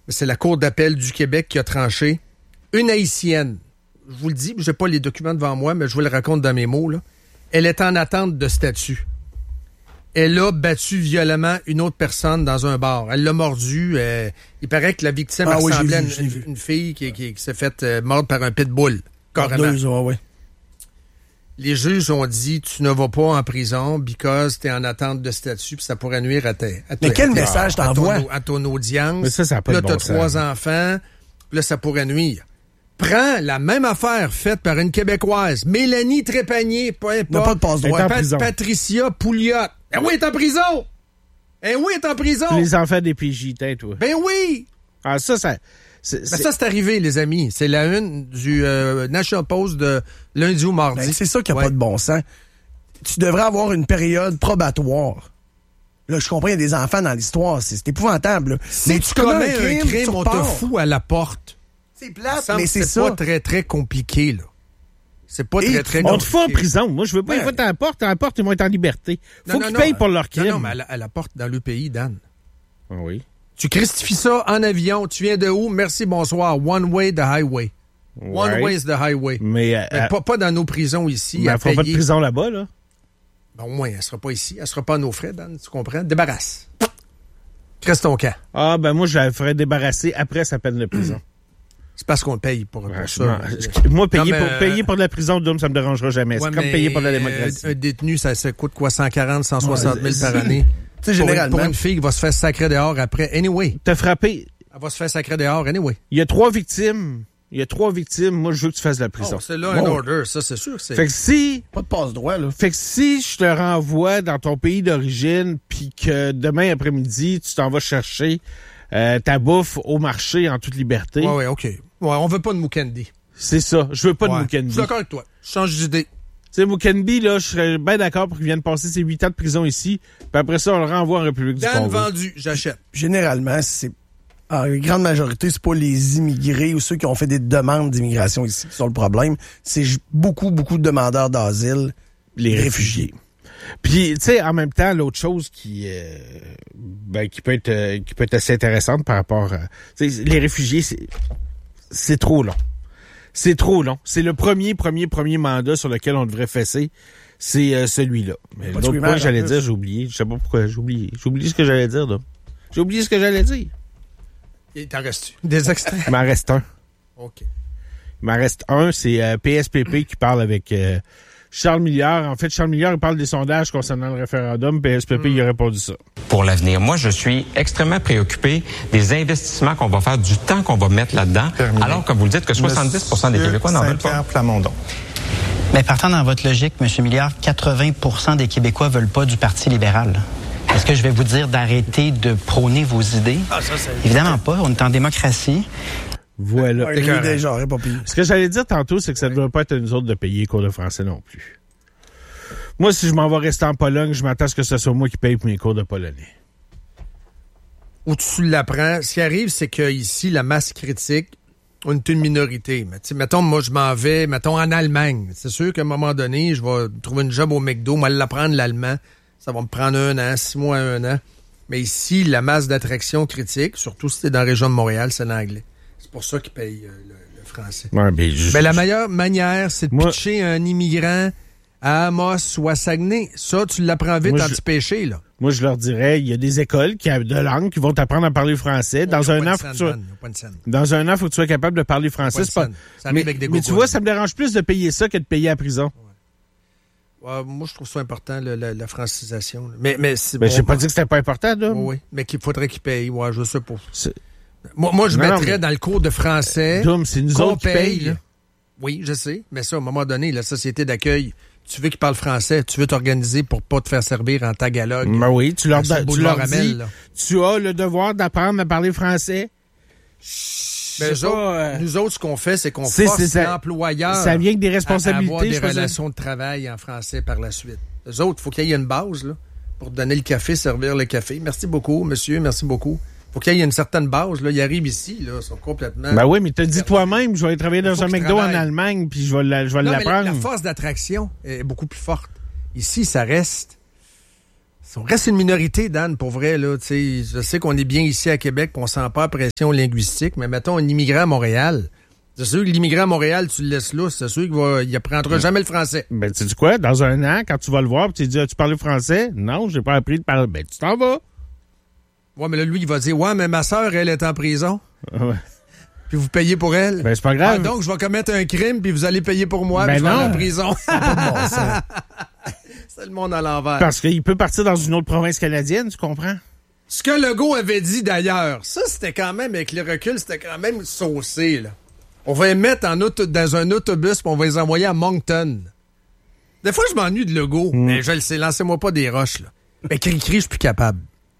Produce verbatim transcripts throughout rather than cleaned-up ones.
c'est la Cour d'appel du Québec qui a tranché. Une Haïtienne, je vous le dis, je n'ai pas les documents devant moi, mais je vous le raconte dans mes mots, là. Elle est en attente de statut. Elle a battu violemment une autre personne dans un bar. Elle l'a mordu. Euh, il paraît que la victime ah, ressemblait oui, à une, une, une fille qui, qui, qui s'est faite euh, mordre par un pitbull. Carrément. Deux, ouais, ouais. Les juges ont dit, tu ne vas pas en prison because tu es en attente de statut puis ça pourrait nuire à tes... Mais quel à, message t'envoies? À, à ton audience. Mais ça, ça n'a pas là, de bon t'as trois enfants. Puis là, ça pourrait nuire. Prends la même affaire faite par une Québécoise. Mélanie Trépanier, peu importe. Pas de passe-droit. Pat- Patricia Pouliot. Eh oui, elle est en prison! Eh oui, elle est en prison! Les enfants des P J, t'es, toi. Ben oui! Ah, ça, ça... C'est, ben c'est... ça, c'est arrivé, les amis. C'est la une du euh, National Post de lundi ou mardi. Ben, c'est ça qui n'a ouais. pas de bon sens. Tu devrais avoir une période probatoire. Là, je comprends, il y a des enfants dans l'histoire. C'est, c'est épouvantable. Là. Si mais tu commets un crime, un crime on te fout à la porte. C'est plate, ça mais c'est, c'est ça. pas très, très compliqué, là. C'est pas Et très, très on compliqué. te fout en prison. Moi, je veux pas, ils vont à la porte. À la porte, ils vont être en liberté. Faut non, qu'ils non, payent non, pour leur crime. Non, non, mais à la, à la porte dans le pays, Dan. Ah oui. Tu christifies ça en avion. Tu viens de où? Merci, bonsoir. One way, the highway. Ouais. One way is the highway. Mais, euh, mais pas, pas dans nos prisons ici. Mais elle fera pas de prison là-bas, là. Ben, au moins, elle sera pas ici. Elle sera pas à nos frais, Dan. Tu comprends? Débarrasse. Cresse ton camp. Ah, ben moi, je la ferais débarrasser après sa peine de prison. C'est parce qu'on paye pour, pour ouais, ça. Moi, payer, comme, pour, euh... payer pour de la prison, Dom, ça me dérangera jamais. Ouais, c'est comme payer pour de la démocratie. Un, un détenu, ça, ça coûte quoi? cent quarante, cent soixante mille par année? Tu sais, généralement. Pour une fille qui va se faire sacrer dehors après. Anyway. T'as frappé. Elle va se faire sacrer dehors. Anyway. Il y a trois victimes. Il y a trois victimes. Moi, je veux que tu fasses de la prison. Oh, c'est là bon. Un order. Ça, c'est sûr. C'est... Fait que si... Pas de passe-droit, là. Fait que si je te renvoie dans ton pays d'origine puis que demain après-midi, tu t'en vas chercher euh, ta bouffe au marché en toute liberté. Ouais, ouais, OK. Ouais, on veut pas de Mukendi. C'est ça. Je veux pas ouais. de Mukendi. Je suis d'accord avec toi. Je change d'idée. Tu sais, Mukendi, là, je serais bien d'accord pour qu'il vienne passer ses huit ans de prison ici, puis après ça, on le renvoie en République Dan du Congo. vendu, j'achète. Généralement, c'est... En grande majorité, c'est pas les immigrés ou ceux qui ont fait des demandes d'immigration ici qui sont le problème. C'est beaucoup, beaucoup de demandeurs d'asile. Les réfugiés. réfugiés. Puis, tu sais, en même temps, l'autre chose qui, euh, ben, qui peut être, euh, qui peut être assez intéressante par rapport à, les réfugiés, c'est, c'est trop long. C'est trop long. C'est le premier, premier, premier mandat sur lequel on devrait fesser. C'est euh, celui-là. Mais l'autre point que j'allais dire, j'ai oublié. Je sais pas pourquoi j'ai oublié. J'ai oublié ce que j'allais dire, là. J'ai oublié ce que j'allais dire. Il t'en reste des extraits? Il m'en reste un. OK. Il m'en reste un. C'est euh, P S P P qui parle avec euh, Charles Milliard. En fait, Charles Milliard, il parle des sondages concernant le référendum. P S P P, mmh. il a répondu ça. Pour l'avenir, moi, je suis extrêmement préoccupé des investissements qu'on va faire, du temps qu'on va mettre là-dedans. Terminé. Alors, comme vous le dites, que soixante-dix pour cent des Québécois n'en veulent pas. Plamondon. Mais partant dans votre logique, M. Milliard, quatre-vingts pour cent des Québécois veulent pas du Parti libéral. Est-ce que je vais vous dire d'arrêter de prôner vos idées? Ah, ça, c'est... Évidemment pas. On est en démocratie. Voilà. Ouais, déjà, déjà, pas pire. Ce que j'allais dire tantôt, c'est que ça ne devrait pas être à nous autres de payer les cours de français non plus. Moi, si je m'en vais rester en Pologne, je m'attends à ce que ce soit moi qui paye pour mes cours de polonais. Où tu l'apprends. Ce qui arrive, c'est qu'ici, la masse critique, on est une minorité. Mais tu sais, mettons, moi, je m'en vais, mettons, en Allemagne. C'est sûr qu'à un moment donné, je vais trouver une job au McDo, moi, l'apprendre l'allemand. Ça va me prendre un an, six mois, un an. Mais ici, la masse d'attraction critique, surtout si t'es dans la région de Montréal, c'est l'anglais. C'est pour ça qu'ils payent euh, le, le français. Ouais, ben, je, ben, la meilleure manière, c'est de moi, pitcher un immigrant à Amos ou à Saguenay. Ça, tu l'apprends vite en petit là. Moi, je leur dirais, il y a des écoles qui, de langue qui vont t'apprendre à parler français. Dans un an, faut que tu sois, dans un an, faut que tu sois capable de parler français. C'est pas, ça mais, avec des mais tu vois, ça me dérange plus de payer ça que de payer à la prison. Ouais. Ouais, moi, je trouve ça important, le, la, la francisation. Là. Mais, mais c'est ben, bon, j'ai pas dit que c'était pas important, là. Oui, mais qu'il faudrait qu'ils payent. Ouais, je sais pas. C'est... Moi, moi, je non, mettrais mais... dans le cours de français. Dum, c'est nous autres qui payent. Oui, je sais. Mais ça, à un moment donné, la société d'accueil, tu veux qu'ils parlent français, tu veux t'organiser pour pas te faire servir en tagalog. Ben oui, tu leur, da, tu leur Ramel, dis, là. Tu as le devoir d'apprendre à parler français. Ben, nous, autres, euh... nous autres, ce qu'on fait, c'est qu'on c'est, force c'est ça, l'employeur ça vient avec des responsabilités, à avoir des relations de travail en français par la suite. Eux autres, il faut qu'il y ait une base là, pour donner le café, servir le café. Merci beaucoup, monsieur, merci beaucoup. Faut qu'il y ait une certaine base. Là. Ils arrivent ici, là, ils sont complètement... Ben oui, mais t'as dit toi-même, je vais aller travailler dans un McDo en Allemagne, puis je vais, la, je vais non, l'apprendre. Mais la, la force d'attraction est beaucoup plus forte. Ici, ça reste... On reste une minorité, Dan, pour vrai. Là, je sais qu'on est bien ici à Québec, qu'on sent pas la pression linguistique, mais mettons un immigrant à Montréal. C'est sûr que l'immigrant à Montréal, tu le laisses là, c'est sûr qu'il va, il apprendra jamais le français. Ben, tu sais quoi? Dans un an, quand tu vas le voir, tu dis, tu parles français? Non, j'ai pas appris de parler. Ben, tu t'en vas. Ouais, mais là, lui, il va dire, ouais, mais ma sœur, elle est en prison. Ouais. Puis vous payez pour elle. Ben, c'est pas grave. Ah, donc, je vais commettre un crime, puis vous allez payer pour moi, ben puis je vais non. aller en prison. C'est pas de bon sens. C'est le monde à l'envers. Parce qu'il peut partir dans une autre province canadienne, tu comprends? Ce que Legault avait dit d'ailleurs, ça, c'était quand même, avec le recul, c'était quand même saucé, là. On va les mettre en auto, dans un autobus, puis on va les envoyer à Moncton. Des fois, je m'ennuie de Legault, mm. mais je le sais, lancez-moi pas des roches, là. Mais Cri-Cri, je suis plus capable.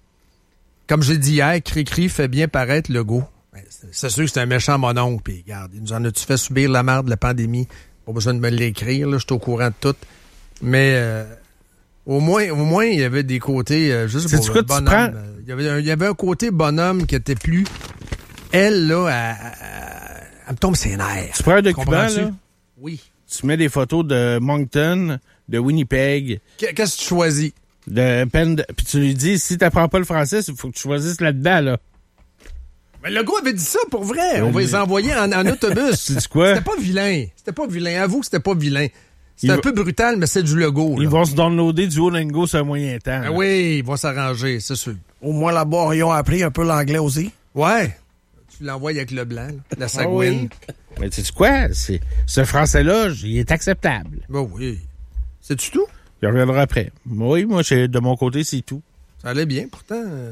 Comme j'ai dit hier, Cri-Cri fait bien paraître Legault. C'est sûr que c'est un méchant mononcle, puis regarde, il nous en a-tu fait subir la merde de la pandémie? Pas besoin de me l'écrire, là, je suis au courant de tout. Mais... Euh, Au moins, au moins, il y avait des côtés, euh, je sais pas, quoi, bonhomme. prends... Euh, il, y avait un, il y avait un côté bonhomme qui était plus... Elle, là, elle, elle, elle me tombe ses nerfs. Tu prends un document, là? Oui. Tu mets des photos de Moncton, de Winnipeg. Qu'est-ce que tu choisis? De peine de... Puis tu lui dis, si t'apprends pas le français, il faut que tu choisisses là-dedans, là. Mais le gars avait dit ça pour vrai. On va les envoyer en, en autobus. Tu dis quoi? C'était pas vilain. C'était pas vilain. Avoue que c'était pas vilain. C'est il un va... peu brutal, mais c'est du Legault. Ils là. vont se downloader du Duolingo sur un moyen temps. Ah oui, ils vont s'arranger, c'est sûr. Au moins là-bas, ils ont appris un peu l'anglais aussi. Ouais. Tu l'envoies avec le blanc, là, la Sagouine. Ah oui. Mais tu sais quoi? C'est... Ce français-là, il est acceptable. Ben oui. C'est-tu tout? Je reviendrai après. Oui, moi, de mon côté, c'est tout. Ça allait bien, pourtant. Euh...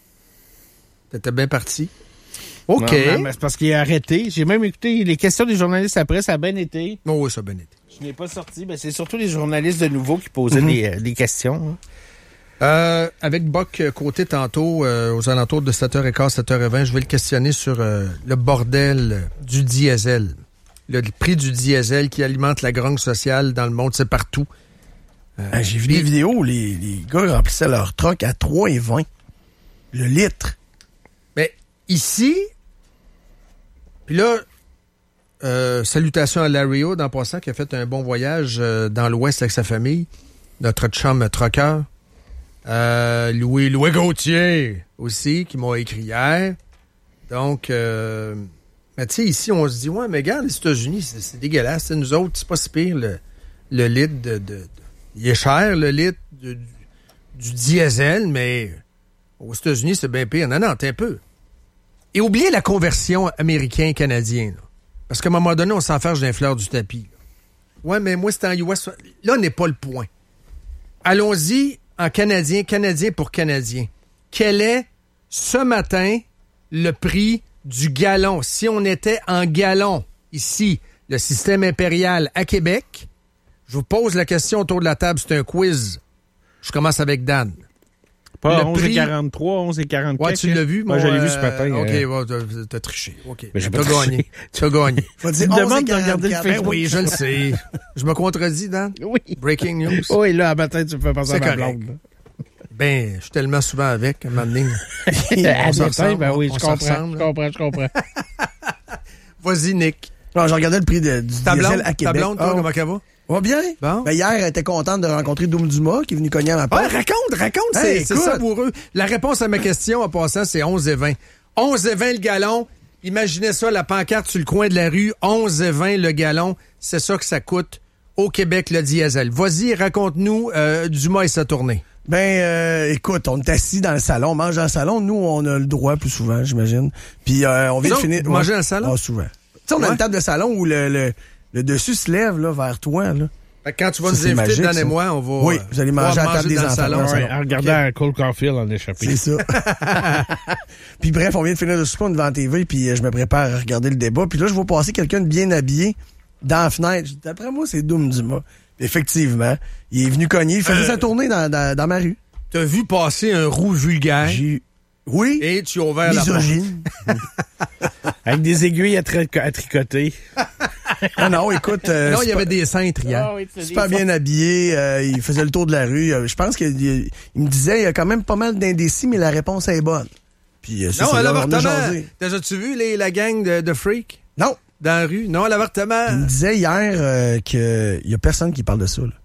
T'étais bien parti. OK. Non, non, mais c'est parce qu'il a arrêté. J'ai même écouté les questions des journalistes après, ça a bien été. Oh oui, ça a bien été. Je n'ai pas sorti, mais c'est surtout les journalistes de nouveau qui posaient mm-hmm. les, les questions. Hein. Euh, avec Boc Côté tantôt, euh, aux alentours de sept heures quinze, sept heures vingt, je vais le questionner sur euh, le bordel du diesel. Le, le prix du diesel qui alimente la grogne sociale dans le monde, c'est partout. Euh, ah, j'ai vu des vidéos où les, les gars remplissaient leur troc à trois et vingt le litre. Mais ici, puis là, euh, salutations à Larry Hood en passant, qui a fait un bon voyage euh, dans l'Ouest avec sa famille. Notre chum trucker. Euh, Louis, Louis Gauthier aussi, qui m'a écrit hier. Donc, euh, mais tu sais, ici, on se dit, ouais, mais regarde, les États-Unis, c'est, c'est dégueulasse. T'sais, nous autres, c'est pas si pire, le, le litre de, de, de... Il est cher, le litre de, du, du diesel, mais aux États-Unis, c'est bien pire. Non, non, t'es un peu. Et oubliez la conversion américain-canadien, là. Parce qu'à un moment donné, on s'enferge d'un fleur du tapis. Là. Ouais, mais moi, c'est en U S. Là, n'est pas le point. Allons-y en canadien, canadien pour canadien. Quel est, ce matin, le prix du gallon? Si on était en gallon, ici, le système impérial à Québec, je vous pose la question autour de la table, c'est un quiz. Je commence avec Dan. Pas le onze prix... et quarante-trois, onze et quarante-quatre. Ouais, tu l'as vu, mon... Moi, je l'ai vu ce matin. OK, euh... ouais, t'as, t'as triché. OK, mais j'ai t'as pas gagné. T'as gagné. Faut dire tu me demandes de regarder le Ben Facebook. oui, je le sais. Je me contredis, Dan? Oui. Breaking news. Oui, là, à matin, tu me fais penser C'est à ma correct. blonde. Ben, je suis tellement souvent avec, à un moment donné. À on se matin, ressemble, ben oui, on je se comprends, ressemble, je comprends, je comprends. Vas-y, Nick. Non, je regardais le prix de, du Ta diesel blonde, à Québec. ta blonde, toi, oh. comment elle va? Va bien. Bon. Ben, hier, elle était contente de rencontrer Doom Dumas, qui est venu cogner à ma porte. Ouais, raconte, raconte, Hey, c'est, c'est écoute. savoureux. La réponse à ma question, en passant, c'est onze et vingt. onze et vingt le gallon. Imaginez ça, la pancarte sur le coin de la rue, onze et vingt le gallon. C'est ça que ça coûte au Québec, le diesel. Vas-y, raconte-nous euh, Dumas et sa tournée. Ben, euh, écoute, on est assis dans le salon, on mange dans le salon. Nous, on a le droit plus souvent, j'imagine. Puis, euh, on vient Non, de finir... vous mangez ouais. dans le salon? Ah, souvent. Tu sais, on a Ouais. une table de salon où le, le, le dessus se lève là, vers toi. Là. Fait que quand tu vas Ça, nous c'est inviter, magique, Dan et ça. moi, on va... Oui, vous allez manger on à va la table des dans le enfants. salon. Ouais, Ouais, en regardant un Cole Caulfield en échappé. C'est ça. Puis bref, on vient de finir le souper, on est devant la T V, puis euh, je me prépare à regarder le débat. Puis là, je vois passer quelqu'un de bien habillé dans la fenêtre. Je dis, d'après moi, c'est Doom Dumas. Puis effectivement, il est venu cogner. Il faisait Euh, sa tournée dans, dans, dans ma rue. T'as vu passer un roux vulgaire J'ai... Oui, et tu as ouvert la porte. misogyne. Avec des aiguilles à, tri- à tricoter. Ah non, écoute... euh, Non, il y super- avait des cintres hier. super bien habillé, euh, il faisait le tour de la rue. Euh, je pense qu'il il me disait, il y a quand même pas mal d'indécis, mais la réponse est bonne. Puis euh, c'est Non, ça, à là, on a l'avortement. jasé. T'as-tu vu les, la gang de, de freaks Non, dans la rue? Non, à l'avortement. il me disait hier euh, qu'il y a personne qui parle de ça. Là.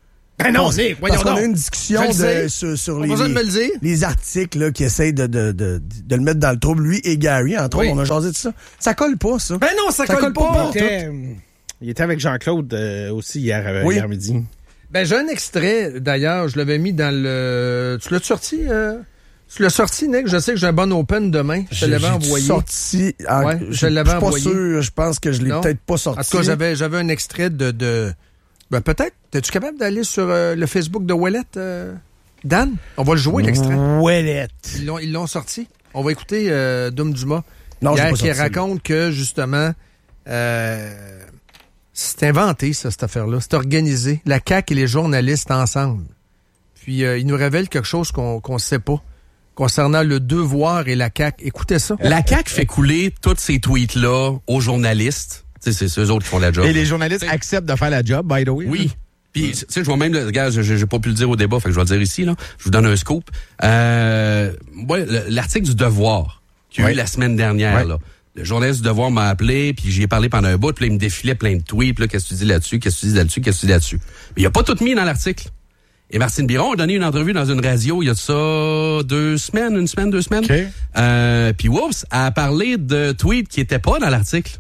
Ben non, c'est, voyons Parce qu'on donc. a eu une discussion de, sur, sur les, besoin de me le dire. les articles là, qui essayent de, de, de, de le mettre dans le trouble, lui et Gary, entre Oui. autres, on a jasé de ça. Ça colle pas, ça. Ben non, ça, Ça colle, colle pas, pas. pas. Il était, il était avec Jean-Claude euh, aussi hier, euh, Oui. hier midi. Ben, j'ai un extrait, d'ailleurs, je l'avais mis dans le... Tu l'as sorti, euh... Tu l'as sorti, Nick? Je sais que j'ai un bon open demain. Je te l'avais envoyé. sorti. En, Ouais, je je l'avais suis pas envoyé. sûr. Je pense que je l'ai Non? peut-être pas sorti. En tout cas, j'avais, j'avais un extrait de... de... Ben, peut-être. Es-tu capable d'aller sur euh, le Facebook de Ouellet, euh, Dan? On va le jouer, l'extrait. Ouellet. Ils l'ont, ils l'ont sorti. On va écouter euh, Dom Dumas. Non, j'ai hier, pas qui sorti, raconte que, justement, euh, c'est inventé, ça, cette affaire-là. C'est organisé. La C A Q et les journalistes ensemble. Puis, euh, il nous révèle quelque chose qu'on ne sait pas concernant le devoir et la C A Q. Écoutez ça. La C A Q fait couler tous ces tweets-là aux journalistes. Tu sais, c'est eux autres qui font la job. Et les journalistes acceptent de faire la job, by the way. Oui. Puis, tu sais, je vois même, le gars, j'ai j'ai pas pu le dire au débat, fait que je vais le dire ici, là. Je vous donne un scoop. Euh, ouais, le- l'article du Devoir, qu'il y a Ouais. eu la semaine dernière, Ouais. là. Le journaliste du Devoir m'a appelé, puis j'y ai parlé pendant un bout, puis là, il me défilait plein de tweets, puis là, qu'est-ce que tu dis là-dessus, qu'est-ce que tu dis là-dessus, qu'est-ce que tu dis là-dessus. Mais il a pas tout mis dans l'article. Et Martine Biron a donné une entrevue dans une radio il y a de ça deux semaines, une semaine, deux semaines. OK. Euh, puis Whoops a parlé de tweets qui étaient pas dans l'article.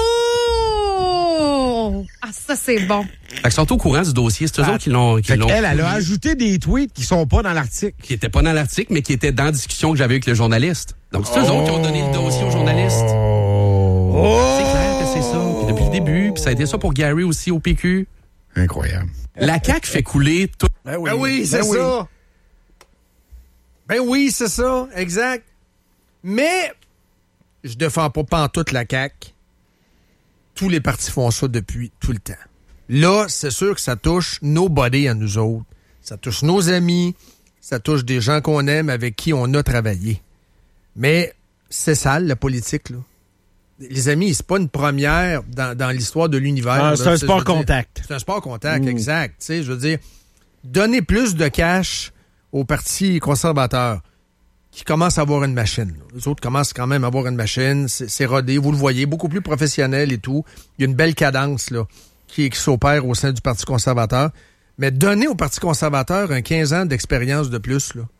Oh! Ah, ça, c'est bon. Fait qu'ils sont au courant du dossier. C'est eux Ah. autres qui l'ont, qui Fait l'ont qu'elle, elle a fouillé, ajouté des tweets qui sont pas dans l'article. qui étaient pas dans l'article, mais qui étaient dans la discussion que j'avais avec le journaliste. Donc, c'est eux autres qui ont donné le dossier aux journalistes. C'est clair que c'est ça. Puis depuis le début, puis ça a été ça pour Gary aussi au P Q. Incroyable. La C A Q fait couler tout. Ben oui, Ben oui, c'est Ben oui. ça. Ben oui, c'est ça. Exact. Mais je défends pas pantoute la C A Q. Tous les partis font ça depuis tout le temps. Là, c'est sûr que ça touche nos body à nous autres. Ça touche nos amis. Ça touche des gens qu'on aime, avec qui on a travaillé. Mais c'est sale, la politique, là. Les amis, c'est pas une première dans, dans l'histoire de l'univers. Ah, là, c'est un tu sais, sport je veux dire. contact. C'est un sport contact, Mm. exact. Tu sais, je veux dire, donner plus de cash aux partis conservateurs qui commencent à avoir une machine. Les autres commencent quand même à avoir une machine. C'est, c'est rodé, vous le voyez, beaucoup plus professionnel et tout. Il y a une belle cadence là qui, qui s'opère au sein du Parti conservateur. Mais donner au Parti conservateur un quinze ans d'expérience de plus, là.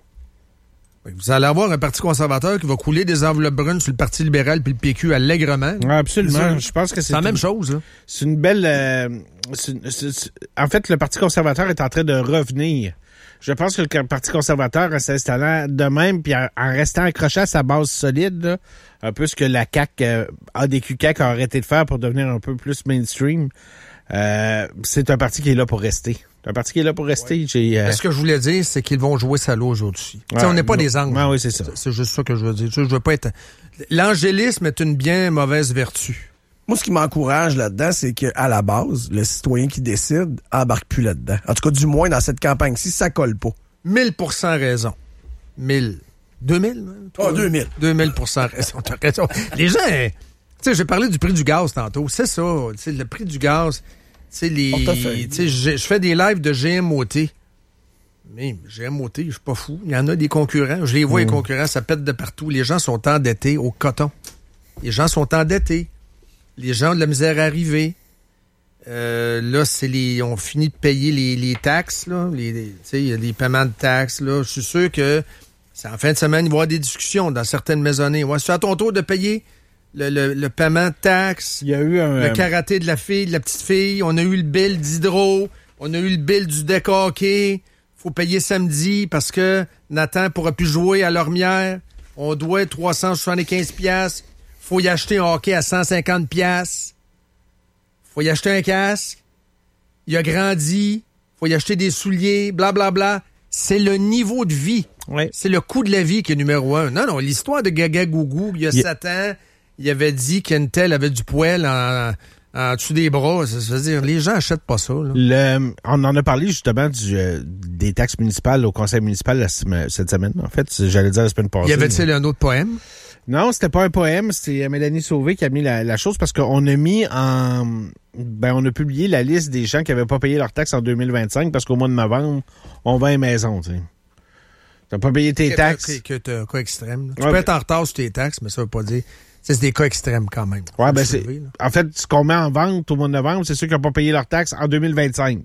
Vous allez avoir un Parti conservateur qui va couler des enveloppes brunes sur le Parti libéral puis le P Q allègrement. Ouais, absolument. C'est ça. Je pense que c'est C'est la même une- chose, là. C'est une belle. euh, c'est une- c'est- c'est- en fait, le Parti conservateur est en train de revenir. Je pense que le Parti conservateur, en s'installant de même, puis en, en restant accroché à sa base solide, là, un peu ce que la C A Q, euh, A D Q C A Q a arrêté de faire pour devenir un peu plus mainstream, euh, c'est un parti qui est là pour rester. C'est un parti qui est là pour rester. J'ai, euh, Mais ce que je voulais dire, c'est qu'ils vont jouer ça l'eau aujourd'hui. Tu sais, Ouais, on n'est pas non. des anges. Ouais, oui, c'est ça. C'est juste ça que je veux dire. Tu sais, je veux pas être. L'angélisme est une bien mauvaise vertu. Moi, ce qui m'encourage là-dedans, c'est qu'à la base, le citoyen qui décide embarque plus là-dedans. En tout cas, du moins, dans cette campagne-ci, ça colle pas. mille pour cent raison. mille. deux mille? même, toi? Ah, deux mille. deux mille pour cent raison. T'as raison. Les gens, hein, tu sais, j'ai parlé du prix du gaz tantôt. C'est ça. Tu sais, le prix du gaz. Tu sais, les. Portefeuille. Tu sais, je je fais des lives de G M O T. Mais G M O T, je suis pas fou. Il y en a des concurrents. Je les vois, les concurrents, ça pète de partout. Les gens sont endettés au coton. Les gens sont endettés. Les gens ont de la misère à arriver. Euh, là, c'est les. On finit de payer les, les taxes, là. Les, les- tu sais, il y a des paiements de taxes, là. Je suis sûr que c'est en fin de semaine, il va y avoir des discussions dans certaines maisonnées. Ouais, c'est à ton tour de payer le, le, le paiement de taxes, il y a eu un. le karaté de la fille, de la petite fille. On a eu le bill d'hydro. On a eu le bill du deck hockey. Faut payer samedi parce que Nathan pourra plus jouer à Lormière. On doit trois cent soixante-quinze piastres. Faut y acheter un hockey à cent cinquante piastres. Faut y acheter un casque. Il a grandi. Faut y acheter des souliers, blablabla. Bla, bla. C'est le niveau de vie. Ouais. C'est le coût de la vie qui est numéro un. Non, non, l'histoire de Gaga Gougou, il y a Il- sept ans, il avait dit qu'Intel avait du poêle en, en dessous des bras. Ça, ça veut dire, les gens achètent pas ça, là. Le, on en a parlé justement du, euh, des taxes municipales au conseil municipal la semaine- cette semaine. En fait, j'allais dire la semaine passée. Y avait-il un autre poème? Non, c'était pas un poème, c'était Mélanie Sauvé qui a mis la, la chose parce qu'on a mis en... Ben, on a publié la liste des gens qui avaient pas payé leurs taxes en deux mille vingt-cinq parce qu'au mois de novembre, on vend une maison, tu sais. T'as pas payé tes taxes. Que, que t'as un cas extrême. là. Tu Ouais, peux mais- être en retard sur tes taxes, mais ça veut pas dire... C'est des cas extrêmes quand même. Ouais, Faut ben le c'est... soulever, là. En fait, ce qu'on met en vente au mois de novembre, c'est ceux qui n'ont pas payé leurs taxes en deux mille vingt-cinq.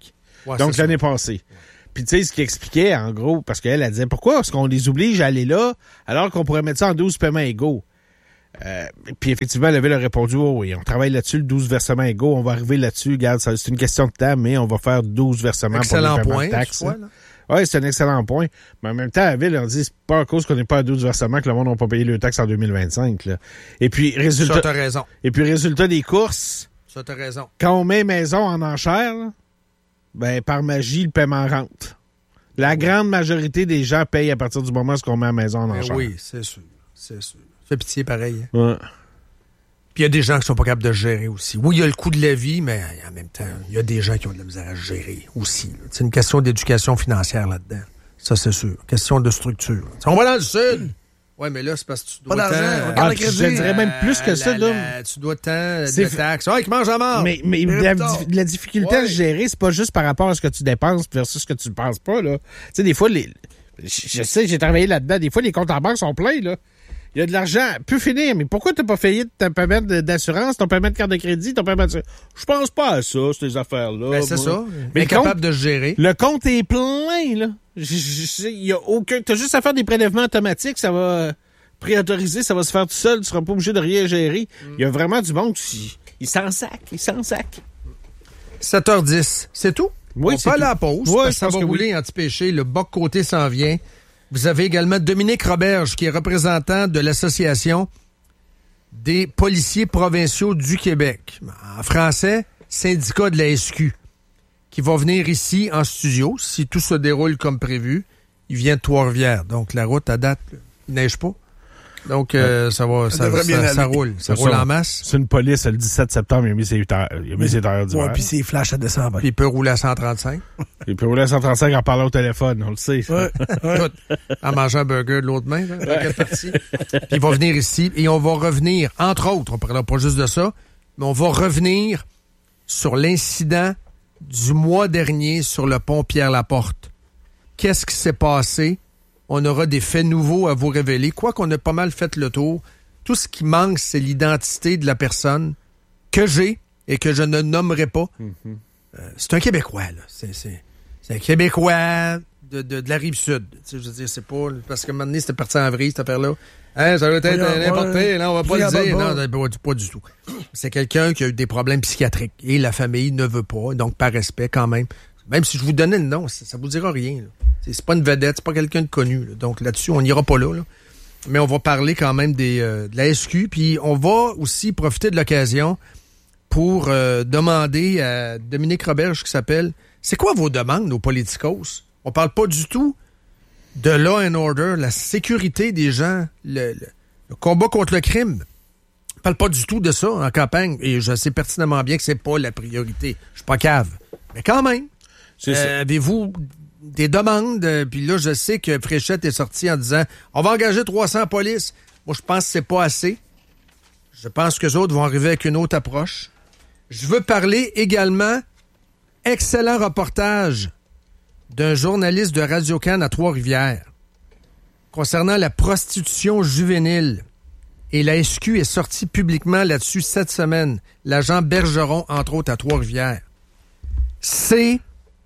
Ouais, Donc, c'est l'année passée. Puis, tu sais, ce qu'il expliquait, en gros, parce qu'elle, elle disait, pourquoi est-ce qu'on les oblige à aller là alors qu'on pourrait mettre ça en douze paiements égaux? Euh, puis, effectivement, elle avait répondu, oh oui, on travaille là-dessus, le douze versements égaux, on va arriver là-dessus. Regarde, ça, c'est une question de temps, mais on va faire douze versements excellent pour les paiements point, de taxes. tu vois, là. Oui, c'est un excellent point. Mais en même temps, la Ville, on dit, c'est pas à cause qu'on n'est pas à douze versements que le monde n'a pas payé le taxe en deux mille vingt-cinq. Là. Et puis, résultat. Ça, t'as raison. Et puis, résultat des courses. Ça, t'as raison. Quand on met maison en enchère, là, ben, par magie, le paiement rentre. La oui. grande majorité des gens payent à partir du moment où on met la maison en enchère. Oui, c'est sûr. C'est sûr. Ça fait pitié, pareil. Hein? Ouais. Puis il y a des gens qui sont pas capables de gérer aussi. Oui, il y a le coût de la vie, mais en même temps, il y a des gens qui ont de la misère à gérer aussi. C'est une question d'éducation financière là-dedans. Ça, c'est sûr. Question de structure. T'sais, on va dans le sud. Oui, mais là, c'est parce que tu dois pas d'argent, tant... on regarde le crédit. Je dirais même plus que la, ça, la, là. la, tu dois tant c'est de taxes. Ah, qui mange à mort. Mais, mais la, la difficulté ouais. à gérer, c'est pas juste par rapport à ce que tu dépenses versus ce que tu ne penses pas, là. Tu sais, des fois, les... je sais, j'ai travaillé là-dedans, des fois, les comptes en banque sont pleins, là. Il y a de l'argent, peut finir, mais pourquoi t'as pas payé ton paiement d'assurance, ton paiement de carte de crédit, ton paiement de... Je pense pas à ça, ces affaires-là. Ben, c'est ça. Mais incapable de gérer. Le compte est plein, là. Il y a aucun... T'as juste à faire des prélèvements automatiques, ça va préautoriser, ça va se faire tout seul, tu seras pas obligé de rien gérer. Il mm. y a vraiment du monde qui... Il s'en sac, il s'en sac. sept heures dix, c'est tout? Oui, on peut aller à la pause. Ouais, ça va rouler oui. anti-péché, le bas côté s'en vient. Vous avez également Dominique Roberge, qui est représentant de l'Association des policiers provinciaux du Québec. En français, syndicat de la S Q, qui va venir ici en studio, si tout se déroule comme prévu. Il vient de Trois-Rivières. Donc, la route, à date, il neige pas. Donc, euh, ça va, ça, ça, ça, ça roule. Ça, ça roule en masse. C'est une police, le dix-sept septembre, il a mis ses heures, il a mis ses heures d'hiver. Ouais, puis c'est flash à décembre. Puis il peut rouler à cent trente-cinq. Il peut rouler à cent trente-cinq en parlant au téléphone, on le sait. Ouais, ouais. En mangeant un burger de l'autre main, là, dans quelle partie. Puis il va venir ici et on va revenir, entre autres, on ne parlera pas juste de ça, mais on va revenir sur l'incident du mois dernier sur le pont Pierre-Laporte. Qu'est-ce qui s'est passé? On aura des faits nouveaux à vous révéler. Quoi qu'on a pas mal fait le tour, tout ce qui manque, c'est l'identité de la personne que j'ai et que je ne nommerai pas. Mm-hmm. Euh, c'est un Québécois, là. C'est, c'est, c'est un Québécois de, de, de la Rive-Sud. Tu sais, je veux dire, c'est pas... Parce qu'à un moment donné, c'était parti en vrille, cette affaire-là. Hein, ça doit être n'importe quoi. Là, on va pas le dire. Non, pas, pas du tout. C'est quelqu'un qui a eu des problèmes psychiatriques et la famille ne veut pas. Donc, par respect, quand même. Même si je vous donnais le nom, ça, ça vous dira rien, là. C'est pas une vedette, c'est pas quelqu'un de connu. Là. Donc là-dessus, on n'ira pas là, là. Mais on va parler quand même des, euh, de la S Q. Puis on va aussi profiter de l'occasion pour euh, demander à Dominique Roberge, qui s'appelle, c'est quoi vos demandes aux politicos? On parle pas du tout de law and order, la sécurité des gens, le, le, le combat contre le crime. On parle pas du tout de ça en campagne. Et je sais pertinemment bien que c'est pas la priorité. Je suis pas cave. Mais quand même, euh, avez-vous... des demandes, euh, puis là, je sais que Fréchette est sorti en disant « On va engager trois cents polices. » Moi, je pense que c'est pas assez. Je pense que les autres vont arriver avec une autre approche. Je veux parler également, excellent reportage d'un journaliste de Radio-Can à Trois-Rivières concernant la prostitution juvénile. Et la S Q est sortie publiquement là-dessus cette semaine. L'agent Bergeron, entre autres, à Trois-Rivières. C'est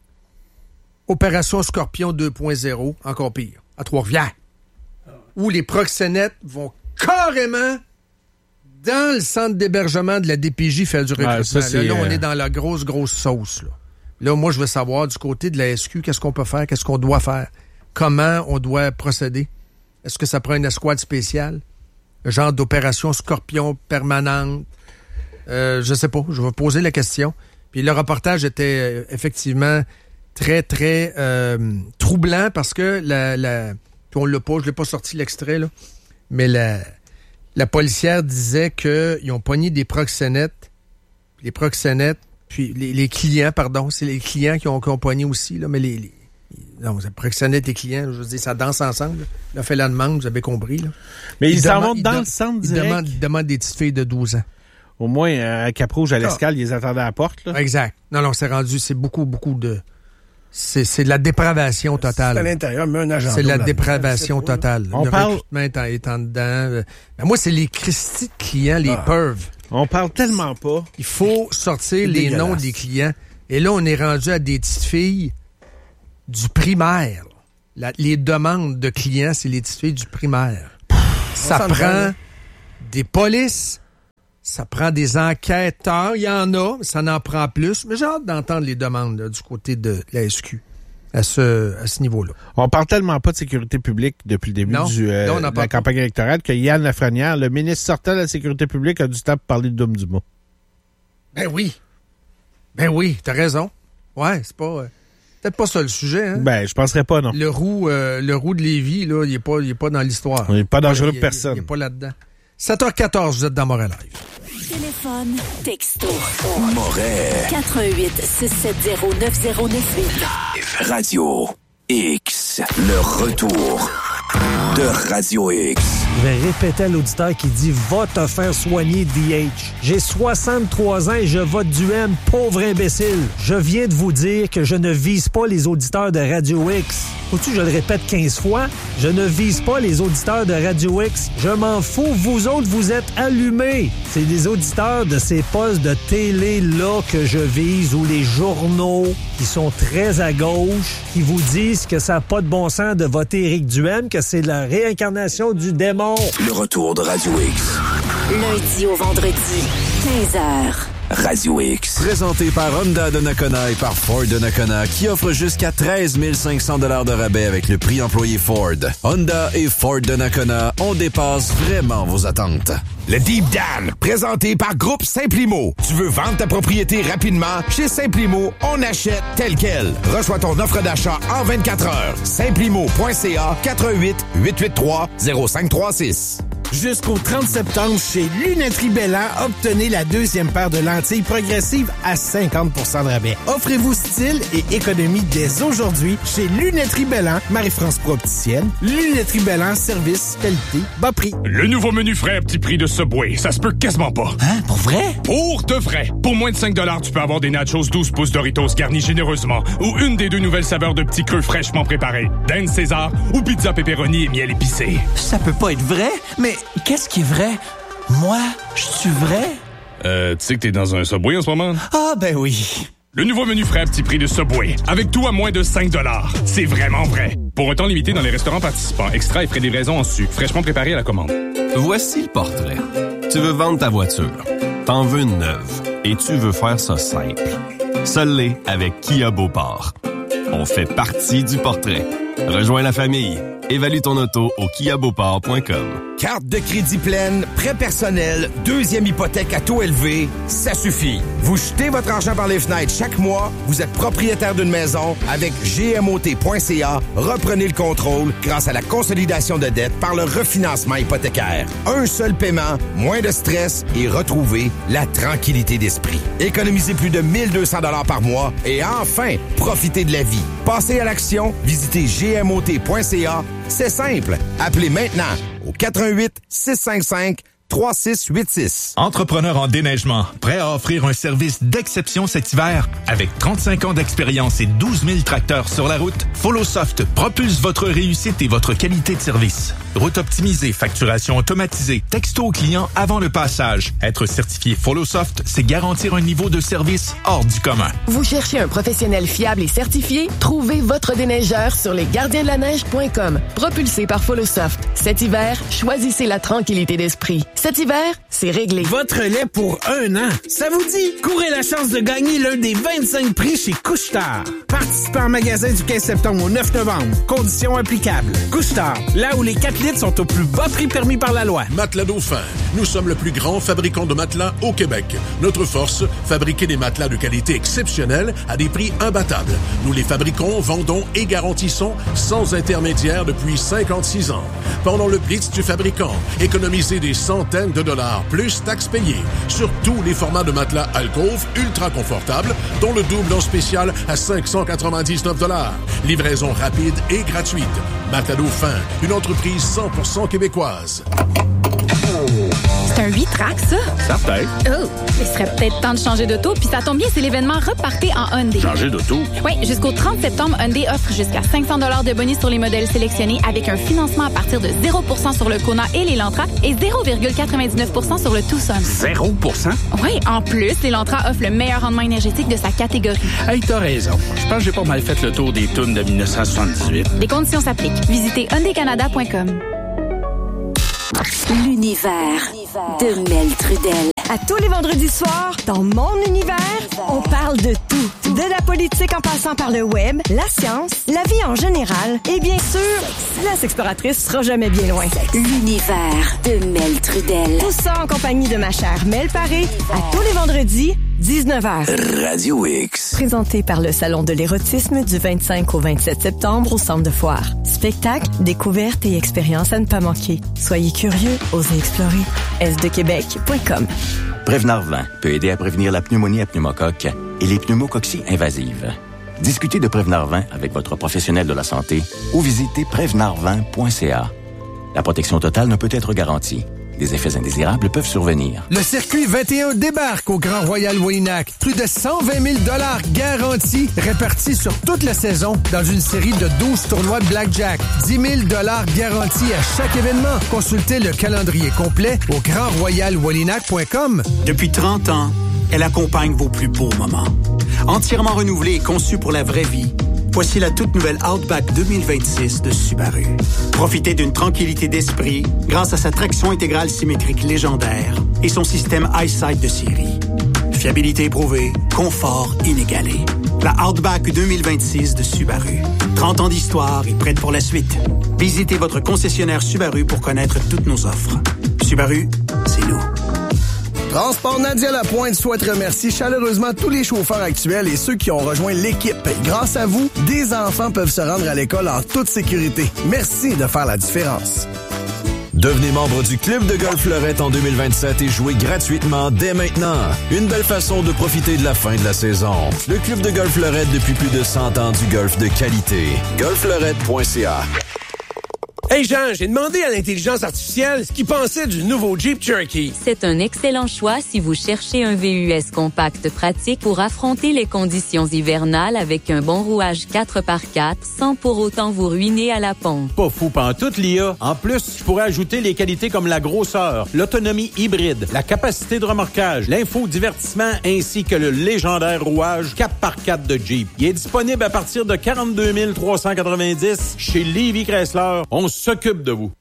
Opération Scorpion deux point zéro, encore pire, à Trois-Rivières, où les proxénètes vont carrément dans le centre d'hébergement de la D P J faire du recrutement. Ouais, ça, là, là, on euh... est dans la grosse, grosse sauce. Là. là, moi, je veux savoir, du côté de la S Q, qu'est-ce qu'on peut faire, qu'est-ce qu'on doit faire, comment on doit procéder. Est-ce que ça prend une escouade spéciale? Un genre d'opération Scorpion permanente? Euh, je sais pas, je vais poser la question. Puis le reportage était euh, effectivement... très, très euh, troublant parce que la, la puis on l'a pas, je l'ai pas sorti l'extrait, là, mais la, la policière disait qu'ils ont pogné des proxénètes, les proxénètes, puis les, les clients, pardon, c'est les clients qui ont, qui ont pogné aussi, là, mais les, les non, c'est proxénètes et clients, je veux dire, ça danse ensemble. Là. Il a fait la demande, vous avez compris. Là. Mais ils s'en demandent, vont dans de, le centre ils direct. Demandent, ils demandent des petites filles de douze ans. Au moins, à Cap-Rouge, à l'Escale, ah. ils les attendaient à la porte. Là. Exact. Non, non, c'est rendu, c'est beaucoup, beaucoup de... C'est, c'est de la dépravation totale. C'est à l'intérieur, mais un agent. C'est de la dépravation totale. On le parle... recrutement est en, est en dedans. Ben moi, c'est les Christy de clients, les ah. pervs. On parle tellement pas. Il faut sortir les noms des clients. Et là, on est rendu à des petites filles du primaire. La, les demandes de clients, c'est les petites filles du primaire. Ça, ça prend des polices, ça prend des enquêteurs. Il y en a, mais ça en prend plus. Mais j'ai hâte d'entendre les demandes là, du côté de la S Q à ce, à ce niveau-là. On parle tellement pas de sécurité publique depuis le début non, du, euh, non, de la campagne électorale que Yann Lafrenière, le ministre sortant de la sécurité publique, a du temps pour parler de Dom Dumas. Ben oui. Ben oui, t'as raison. Ouais, c'est pas... Euh, peut-être pas ça le sujet, hein? Ben, je penserais pas, non. Le roux, euh, le roux de Lévis, là, il est pas, il est pas dans l'histoire. Il est pas dangereux il, pour personne. Il est pas là-dedans. sept heures quatorze, vous êtes dans Montréal Live. Téléphone, texto. Moret. quatre un huit, six sept zéro, neuf zéro neuf huit. Radio X. Le retour de Radio X. Je vais répéter à l'auditeur qui dit « Va te faire soigner, D H ». J'ai soixante-trois ans et je vote du M, pauvre imbécile. Je viens de vous dire que je ne vise pas les auditeurs de Radio X. Faut-tu que je le répète quinze fois? Je ne vise pas les auditeurs de Radio X. Je m'en fous, vous autres, vous êtes allumés. C'est les auditeurs de ces postes de télé-là que je vise, ou les journaux qui sont très à gauche, qui vous disent que ça n'a pas de bon sens de voter Éric Duhaime, que c'est la réincarnation du démon. Le retour de Radio X. Lundi au vendredi, quinze heures. Radio X. Présenté par Honda de Nakona et par Ford de Nakona, qui offre jusqu'à treize mille cinq cents dollars de rabais avec le prix employé Ford. Honda et Ford de Nakona, on dépasse vraiment vos attentes. Le Deep Dan, présenté par Groupe Simplimo. Tu veux vendre ta propriété rapidement? Chez Simplimo, on achète tel quel. Reçois ton offre d'achat en vingt-quatre heures. Simplimo point C A quatre un huit, huit huit trois, zéro cinq trois six. Jusqu'au trente septembre, chez Lunetterie Bellan, obtenez la deuxième paire de lentilles progressives à cinquante pour cent de rabais. Offrez-vous style et économie dès aujourd'hui chez Lunetterie Bellan, Marie-France Pro-Opticienne. Lunetterie Bellan, service, qualité, bas prix. Le nouveau menu frais à petit prix de Subway, ça se peut quasiment pas. Hein? Pour vrai? Pour de vrai. Pour moins de cinq dollars, tu peux avoir des nachos douze pouces Doritos garnis généreusement ou une des deux nouvelles saveurs de petits creux fraîchement préparés. Dinde César ou pizza pepperoni et miel épicé. Ça peut pas être vrai, mais qu'est-ce qui est vrai? Moi, je suis vrai? Euh, tu sais que t'es dans un Subway en ce moment? Ah, ben oui. Le nouveau menu frais à petit prix de Subway. Avec tout à moins de cinq dollars. C'est vraiment vrai. Pour un temps limité dans les restaurants participants. Extra et frais de livraison en su. Fraîchement préparé à la commande. Voici le portrait. Tu veux vendre ta voiture. T'en veux une neuve. Et tu veux faire ça simple. Seul l'est avec Kia Beauport. On fait partie du portrait. Rejoins la famille. Évalue ton auto au kia beauport point com. Carte de crédit pleine, prêt personnel, deuxième hypothèque à taux élevé, ça suffit. Vous jetez votre argent par les fenêtres chaque mois, vous êtes propriétaire d'une maison, avec G M O T point C A, reprenez le contrôle grâce à la consolidation de dettes par le refinancement hypothécaire. Un seul paiement, moins de stress et retrouvez la tranquillité d'esprit. Économisez plus de mille deux cents dollars par mois et enfin, profitez de la vie. Passez à l'action, visitez G M O T point C A. C'est simple. Appelez maintenant au quatre un huit, six cinq cinq, trois six huit six. Entrepreneur en déneigement, prêt à offrir un service d'exception cet hiver? Avec trente-cinq ans d'expérience et douze mille tracteurs sur la route, FollowSoft propulse votre réussite et votre qualité de service. Route optimisée, facturation automatisée, texto au client avant le passage. Être certifié FollowSoft, c'est garantir un niveau de service hors du commun. Vous cherchez un professionnel fiable et certifié? Trouvez votre déneigeur sur lesgardiensdelaneige point com. Propulsé par FollowSoft. Cet hiver, choisissez la tranquillité d'esprit. Cet hiver, c'est réglé. Votre lait pour un an. Ça vous dit? Courez la chance de gagner l'un des vingt-cinq prix chez Couche-Tard. Participez en magasin du quinze septembre au neuf novembre. Conditions applicables. Couche-Tard, là où les quatre litres sont au plus bas prix permis par la loi. Matelas Dauphin. Nous sommes le plus grand fabricant de matelas au Québec. Notre force, fabriquer des matelas de qualité exceptionnelle à des prix imbattables. Nous les fabriquons, vendons et garantissons sans intermédiaire depuis cinquante-six ans. Pendant le blitz du fabricant, économisez des centaines de dollars plus taxes payées sur tous les formats de matelas Alcove ultra confortables, dont le double en spécial à cinq cent quatre-vingt-dix-neuf dollars. Livraison rapide et gratuite. Matelas Dauphin, une entreprise cent pour cent québécoise. C'est un un huit tracks, ça? Certain. Oh, il serait peut-être temps de changer d'auto, puis ça tombe bien, c'est l'événement Repartez en Hyundai. Changer d'auto? Oui, jusqu'au trente septembre, Hyundai offre jusqu'à cinq cents dollars de bonus sur les modèles sélectionnés avec un financement à partir de zéro pour cent sur le Kona et l'Elantra et zéro virgule quatre-vingt-dix-neuf pour cent sur le Tucson. zéro pour cent? Oui, en plus, l'Elantra offre le meilleur rendement énergétique de sa catégorie. Hey, t'as raison. Je pense que j'ai pas mal fait le tour des tunes de dix-neuf cent soixante-dix-huit. Des conditions s'appliquent. Visitez hyundai canada point com. L'univers de Mel Trudel. À tous les vendredis soirs, dans mon univers, on parle de tout. De la politique en passant par le web, la science, la vie en général et bien sûr, la sexploratrice sera jamais bien loin. L'univers de Mel Trudel. Tout ça en compagnie de ma chère Mel Paré, à tous les vendredis, dix-neuf heures. Radio X. Présenté par le Salon de l'érotisme du vingt-cinq au vingt-sept septembre au Centre de Foire. Spectacle, découvertes et expériences à ne pas manquer. Soyez curieux, osez explorer. S de Québec point com. Prévenard vingt peut aider à prévenir la pneumonie à pneumocoque et les pneumococcies invasives. Discutez de Prévenard vingt avec votre professionnel de la santé ou visitez prévenard vingt point c a. La protection totale ne peut être garantie. Des effets indésirables peuvent survenir. Le circuit vingt et un débarque au Grand Royal Waynac. Plus de cent vingt mille dollars garantis répartis sur toute la saison dans une série de douze tournois de blackjack. dix mille dollars garantis à chaque événement. Consultez le calendrier complet au grand royal waynac point com. Depuis trente ans, elle accompagne vos plus beaux moments. Entièrement renouvelée et conçue pour la vraie vie, voici la toute nouvelle Outback deux mille vingt-six de Subaru. Profitez d'une tranquillité d'esprit grâce à sa traction intégrale symétrique légendaire et son système EyeSight de série. Fiabilité éprouvée, confort inégalé. La Outback deux mille vingt-six de Subaru. trente ans d'histoire et prête pour la suite. Visitez votre concessionnaire Subaru pour connaître toutes nos offres. Subaru, c'est nous. Transport Nadia Lapointe souhaite remercier chaleureusement tous les chauffeurs actuels et ceux qui ont rejoint l'équipe. Grâce à vous, des enfants peuvent se rendre à l'école en toute sécurité. Merci de faire la différence. Devenez membre du Club de Golf Fleurette en deux mille vingt-sept et jouez gratuitement dès maintenant. Une belle façon de profiter de la fin de la saison. Le Club de Golf Fleurette depuis plus de cent ans du golf de qualité. golf fleurette point c a. Hey Jean, j'ai demandé à l'intelligence artificielle ce qu'il pensait du nouveau Jeep Cherokee. C'est un excellent choix si vous cherchez un V U S compact pratique pour affronter les conditions hivernales avec un bon rouage quatre par quatre sans pour autant vous ruiner à la pompe. Pas fou pantoute, l'I A. En plus, je pourrais ajouter les qualités comme la grosseur, l'autonomie hybride, la capacité de remorquage, l'infodivertissement ainsi que le légendaire rouage quatre par quatre de Jeep. Il est disponible à partir de quarante-deux mille trois cent quatre-vingt-dix chez Lévy Chrysler. On s'occupe de vous.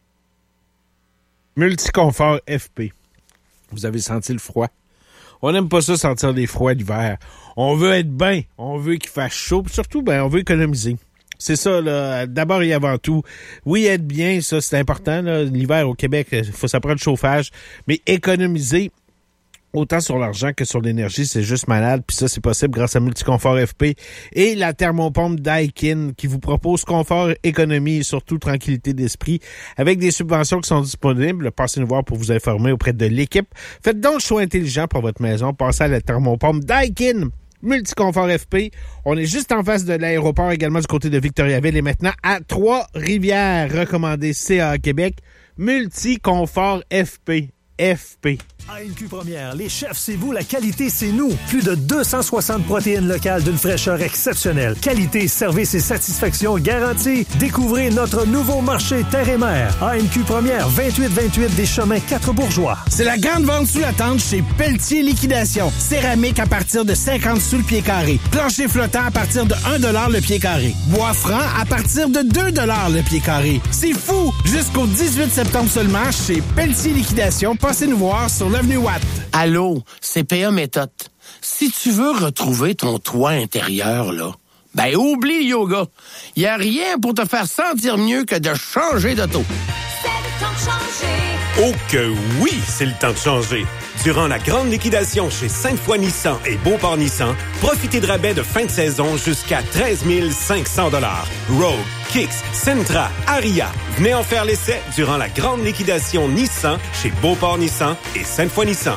Multiconfort F P. Vous avez senti le froid? On n'aime pas ça sentir des froids d'hiver. On veut être bien, on veut qu'il fasse chaud, puis surtout, ben, on veut économiser. C'est ça, là, d'abord et avant tout. Oui, être bien, ça, c'est important, là. L'hiver au Québec, il faut s'apprendre le chauffage, mais économiser, autant sur l'argent que sur l'énergie, c'est juste malade. Puis ça, c'est possible grâce à Multiconfort F P et la thermopompe Daikin qui vous propose confort, économie et surtout tranquillité d'esprit avec des subventions qui sont disponibles. Passez nous voir pour vous informer auprès de l'équipe. Faites donc le choix intelligent pour votre maison. Passez à la thermopompe Daikin. Multiconfort F P. On est juste en face de l'aéroport, également du côté de Victoriaville et maintenant à Trois-Rivières. Recommandé C A A Québec. Multiconfort F P. F P. A N Q Première, les chefs, c'est vous, la qualité, c'est nous. Plus de deux cent soixante protéines locales d'une fraîcheur exceptionnelle. Qualité, service et satisfaction garantie. Découvrez notre nouveau marché terre et mer. A N Q Première, vingt-huit vingt-huit des chemins quatre Bourgeois. C'est la grande vente sous la tente chez Pelletier Liquidation. Céramique à partir de cinquante sous le pied carré. Plancher flottant à partir de un dollar le pied carré. Bois franc à partir de deux dollars le pied carré. C'est fou! Jusqu'au dix-huit septembre seulement chez Pelletier Liquidation. Passez nous voir sur l'avenue Watt. Allô, C P A Méthode. Si tu veux retrouver ton toit intérieur, là, ben oublie le yoga. Il n'y a rien pour te faire sentir mieux que de changer d'auto. C'est le temps de changer. Oh que oui, c'est le temps de changer. Durant la grande liquidation chez Sainte-Foy Nissan et Beauport Nissan, profitez de rabais de fin de saison jusqu'à treize mille cinq cents dollars. Rogue, Kicks, Sentra, Aria. Venez en faire l'essai durant la grande liquidation Nissan chez Beauport Nissan et Sainte-Foy Nissan.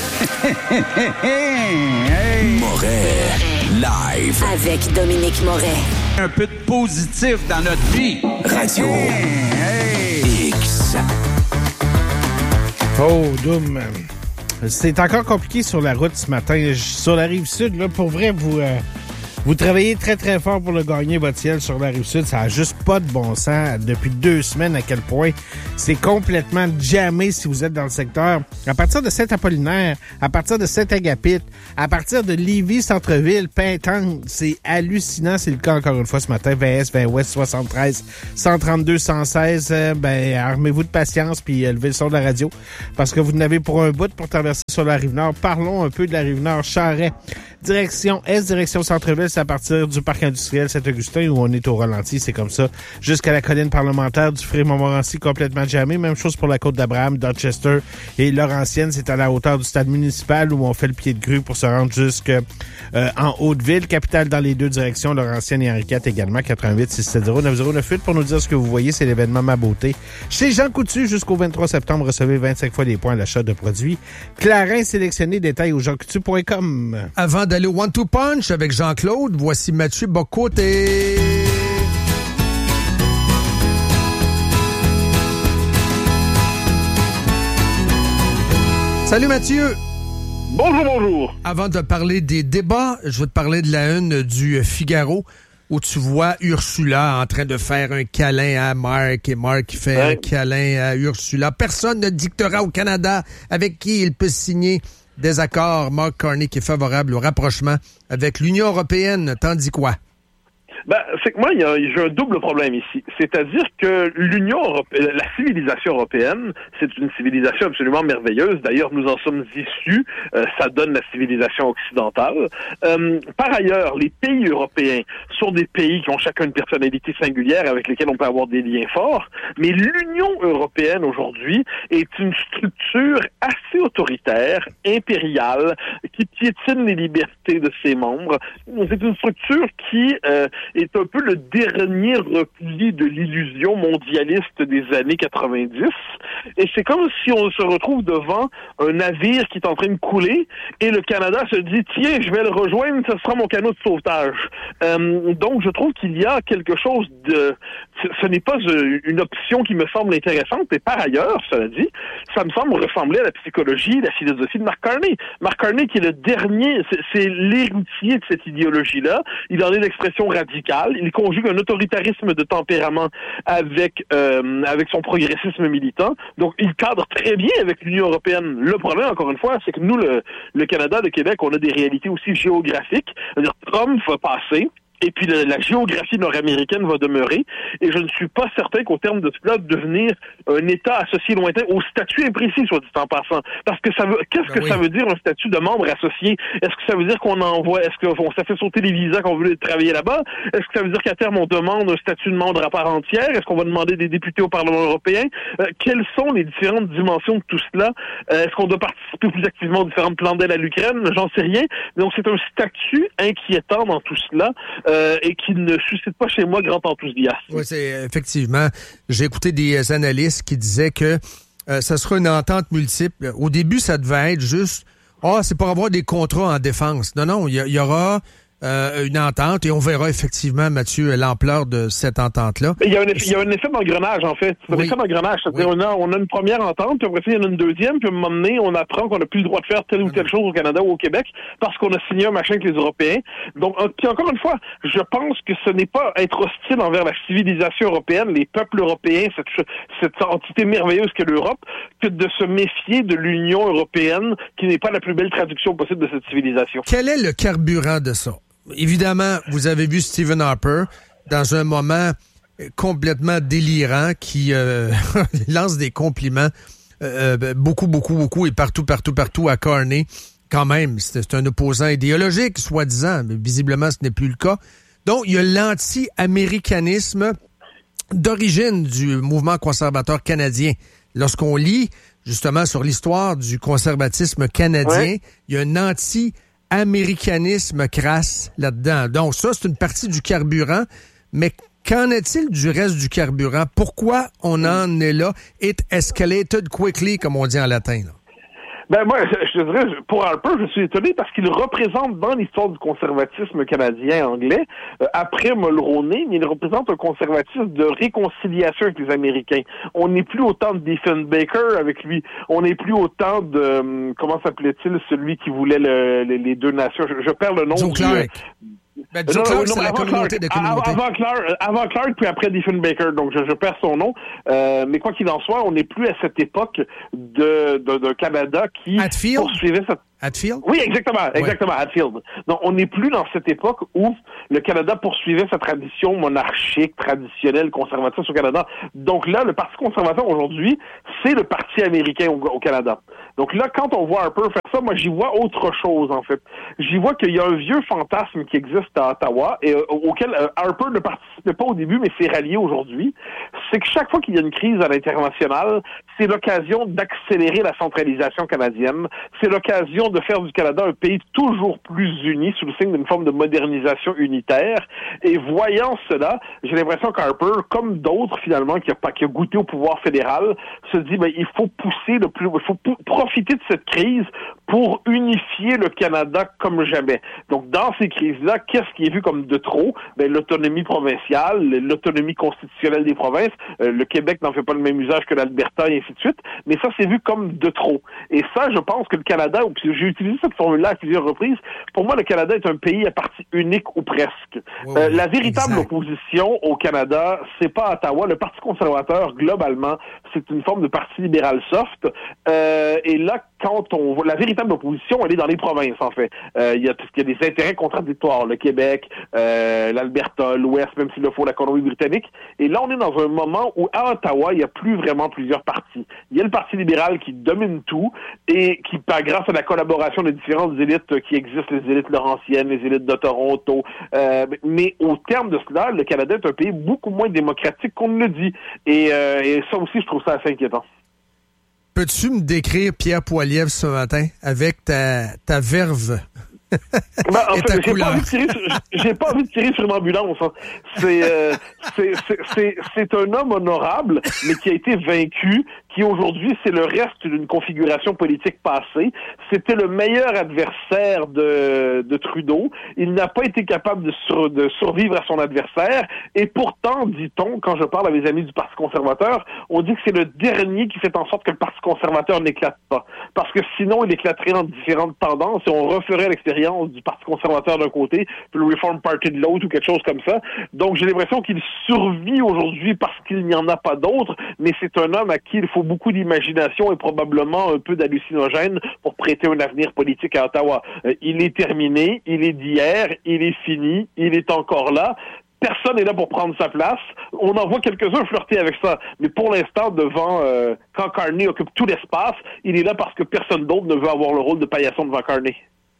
Moret, live. Avec Dominique Moret. Un peu de positif dans notre vie. Radio X. Oh, Doom. C'est encore compliqué sur la route ce matin. Sur la Rive-Sud, là, pour vrai, vous... Euh... Vous travaillez très, très fort pour le gagner, votre ciel, sur la Rive-Sud. Ça a juste pas de bon sens depuis deux semaines à quel point c'est complètement jammé si vous êtes dans le secteur. À partir de Saint-Apollinaire, à partir de Saint-Agapit, à partir de Lévis, Centre-Ville, Pintanque, c'est hallucinant. C'est le cas encore une fois ce matin. vingt Est, vingt Ouest, soixante-treize, cent trente-deux, cent seize. Euh, ben, armez-vous de patience puis euh, levez le son de la radio parce que vous n'avez pour un bout pour traverser sur la Rive-Nord. Parlons un peu de la Rive-Nord. Charret, direction Est, direction Centre-Ville. C'est à partir du parc industriel Saint-Augustin où on est au ralenti, c'est comme ça, jusqu'à la colline parlementaire du Fré-Montmorency complètement jammé. Même chose pour la côte d'Abraham, Dorchester et Laurentienne, c'est à la hauteur du stade municipal où on fait le pied de grue pour se rendre jusqu'en euh, Haute-Ville, capitale dans les deux directions, Laurentienne et Henri quatre également, quatre-vingt-huit six cent soixante neuf zéro neuf huit pour nous dire ce que vous voyez, c'est l'événement Ma Beauté. Chez Jean Coutu, jusqu'au vingt-trois septembre, recevez vingt-cinq fois les points à l'achat de produits. Clarins sélectionné, détails au jean coutu point com. Avant d'aller au One Two Punch avec Jean-Claude, voici Mathieu Bocoté. Salut Mathieu. Bonjour, bonjour. Avant de parler des débats, je vais te parler de la une du Figaro où tu vois Ursula en train de faire un câlin à Marc et Marc qui fait ouais. un câlin à Ursula. Personne ne dictera au Canada avec qui il peut signer des accords. Mark Carney qui est favorable au rapprochement avec l'Union européenne. T'en dis quoi? Ben, c'est que moi, il y a, j'ai un double problème ici. C'est-à-dire que l'Union européenne, la civilisation européenne, c'est une civilisation absolument merveilleuse. D'ailleurs, nous en sommes issus. Euh, ça donne la civilisation occidentale. Euh, par ailleurs, les pays européens sont des pays qui ont chacun une personnalité singulière avec lesquels on peut avoir des liens forts. Mais l'Union européenne, aujourd'hui, est une structure assez autoritaire, impériale, qui piétine les libertés de ses membres. C'est une structure qui... Euh, est un peu le dernier repli de l'illusion mondialiste des années quatre-vingt-dix. Et c'est comme si on se retrouve devant un navire qui est en train de couler et le Canada se dit « Tiens, je vais le rejoindre, ce sera mon canot de sauvetage. Euh, » Donc, je trouve qu'il y a quelque chose de... Ce, ce n'est pas une option qui me semble intéressante. Et par ailleurs, cela dit, ça me semble ressembler à la psychologie, la philosophie de Mark Carney. Mark Carney qui est le dernier, c'est, c'est l'héritier de cette idéologie-là. Il en est l'expression radicale. Il conjugue un autoritarisme de tempérament avec euh, avec son progressisme militant. Donc, il cadre très bien avec l'Union européenne. Le problème, encore une fois, c'est que nous, le, le Canada, le Québec, on a des réalités aussi géographiques. C'est-à-dire, Trump va passer. Et puis la, la géographie nord-américaine va demeurer. Et je ne suis pas certain qu'au terme de cela, devenir un État associé lointain au statut imprécis, soit dit en passant. Parce que ça veut, qu'est-ce ben que oui. ça veut dire un statut de membre associé? Est-ce que ça veut dire qu'on envoie, est-ce qu'on ça fait sauter les visas qu'on veut travailler là-bas? Est-ce que ça veut dire qu'à terme on demande un statut de membre à part entière? Est-ce qu'on va demander des députés au Parlement européen? Euh, quelles sont les différentes dimensions de tout cela? Euh, est-ce qu'on doit participer plus activement aux différents plans d'aide à l'Ukraine? J'en sais rien. Donc c'est un statut inquiétant dans tout cela. Euh, et qui ne suscite pas chez moi grand enthousiasme. Oui, c'est effectivement. J'ai écouté des analystes qui disaient que euh, ça sera une entente multiple. Au début, ça devait être juste « Ah, oh, c'est pour avoir des contrats en défense ». Non, non, il y, y aura euh, une entente et on verra effectivement, Mathieu, l'ampleur de cette entente-là. Il y a un effet, il y a un effet d'engrenage, en fait. C'est un oui. effet d'engrenage. C'est-à-dire, oui. on, a, on a une première entente, puis après ça, il y en a une deuxième, puis à un moment donné, on apprend qu'on n'a plus le droit de faire telle ou telle chose au Canada ou au Québec parce qu'on a signé un machin avec les Européens. Donc, puis encore une fois, je pense que ce n'est pas être hostile envers la civilisation européenne, les peuples européens, cette, cette entité merveilleuse qu'est l'Europe, que de se méfier de l'Union européenne, qui n'est pas la plus belle traduction possible de cette civilisation. Quel est le carburant de ça? Évidemment, vous avez vu Stephen Harper dans un moment complètement délirant qui euh, lance des compliments euh, beaucoup, beaucoup, beaucoup et partout, partout, partout à Carney. Quand même, c'est, c'est un opposant idéologique, soi-disant, mais visiblement, ce n'est plus le cas. Donc, il y a l'anti-américanisme d'origine du mouvement conservateur canadien. Lorsqu'on lit, justement, sur l'histoire du conservatisme canadien, ouais. il y a un anti américanisme crasse là-dedans. Donc ça, c'est une partie du carburant, mais qu'en est-il du reste du carburant? Pourquoi on en est là? It escalated quickly, comme on dit en latin. Là. Ben moi, je, je te dirais, pour Harper, je suis étonné parce qu'il représente dans l'histoire du conservatisme canadien anglais, euh, après Mulroney, mais il représente un conservatisme de réconciliation avec les Américains. On n'est plus autant de Diefenbaker avec lui. On n'est plus autant de, euh, comment s'appelait-il, celui qui voulait le, les, les deux nations. Je, je perds le nom. Joe du, Clark. Ben, Joe non, Clark, non, c'est la avant communauté Clark, des communautés. Avant Clark, avant Clark, puis après Diefenbaker, donc je, je perds son nom. Euh, mais quoi qu'il en soit, on n'est plus à cette époque de, de, de Canada qui Hatfield? poursuivait cette... Hatfield? Oui, exactement, exactement, ouais. Hatfield. Donc, on n'est plus dans cette époque où le Canada poursuivait sa tradition monarchique, traditionnelle, conservatrice au Canada. Donc là, le Parti conservateur aujourd'hui, c'est le Parti américain au, au Canada. Donc là, quand on voit Harper faire ça, moi, j'y vois autre chose, en fait. J'y vois qu'il y a un vieux fantasme qui existe à Ottawa et euh, auquel euh, Harper ne participait pas au début, mais s'est rallié aujourd'hui. C'est que chaque fois qu'il y a une crise à l'international, c'est l'occasion d'accélérer la centralisation canadienne. C'est l'occasion de faire du Canada un pays toujours plus uni sous le signe d'une forme de modernisation unitaire. Et voyant cela, j'ai l'impression qu'Harper, comme d'autres finalement, qui a, qui a goûté au pouvoir fédéral, se dit ben il faut pousser le plus, il faut p- profiter de cette crise pour unifier le Canada comme jamais. Donc dans ces crises-là, qu'est-ce qui est vu comme de trop? Ben l'autonomie provinciale, l'autonomie constitutionnelle des provinces. Euh, le Québec n'en fait pas le même usage que l'Alberta et ainsi de suite. Mais ça, c'est vu comme de trop. Et ça, je pense que le Canada, j'ai utilisé cette formule-là à plusieurs reprises. Pour moi, le Canada est un pays à partie unique ou presque. Oh, euh, la véritable exact. opposition au Canada, c'est pas Ottawa. Le Parti conservateur, globalement, c'est une forme de parti libéral soft. Euh, et là, quand on voit la véritable opposition, elle est dans les provinces, en fait. Euh, il y a il y a des intérêts contradictoires. Le Québec, euh, l'Alberta, l'Ouest, même s'il le faut, la Colombie-Britannique. Et là, on est dans un moment où, à Ottawa, il n'y a plus vraiment plusieurs partis. Il y a le Parti libéral qui domine tout et qui, grâce à la collaboration des différentes élites qui existent, les élites laurentiennes, les élites de Toronto, euh, mais au terme de cela, le Canada est un pays beaucoup moins démocratique qu'on ne le dit. Et, euh, et ça aussi, je trouve ça assez inquiétant. Peux-tu me décrire Pierre Poilievre ce matin avec ta, ta verve? Ben, en fait, j'ai pas, envie de tirer sur, j'ai pas envie de tirer sur une ambulance. Hein. C'est, euh, c'est, c'est, c'est, c'est un homme honorable, mais qui a été vaincu, qui aujourd'hui, c'est le reste d'une configuration politique passée. C'était le meilleur adversaire de, de Trudeau. Il n'a pas été capable de, sur, de survivre à son adversaire. Et pourtant, dit-on, quand je parle à mes amis du Parti conservateur, on dit que c'est le dernier qui fait en sorte que le Parti conservateur n'éclate pas. Parce que sinon, il éclaterait en différentes tendances et on referait l'expérience du Parti conservateur d'un côté, puis le Reform Party de l'autre, ou quelque chose comme ça. Donc, j'ai l'impression qu'il survit aujourd'hui parce qu'il n'y en a pas d'autres, mais c'est un homme à qui il faut beaucoup d'imagination et probablement un peu d'hallucinogène pour prêter un avenir politique à Ottawa. Euh, il est terminé, il est d'hier, il est fini, il est encore là. Personne n'est là pour prendre sa place. On en voit quelques-uns flirter avec ça. Mais pour l'instant, devant, euh, quand Carney occupe tout l'espace, il est là parce que personne d'autre ne veut avoir le rôle de paillasson devant Carney.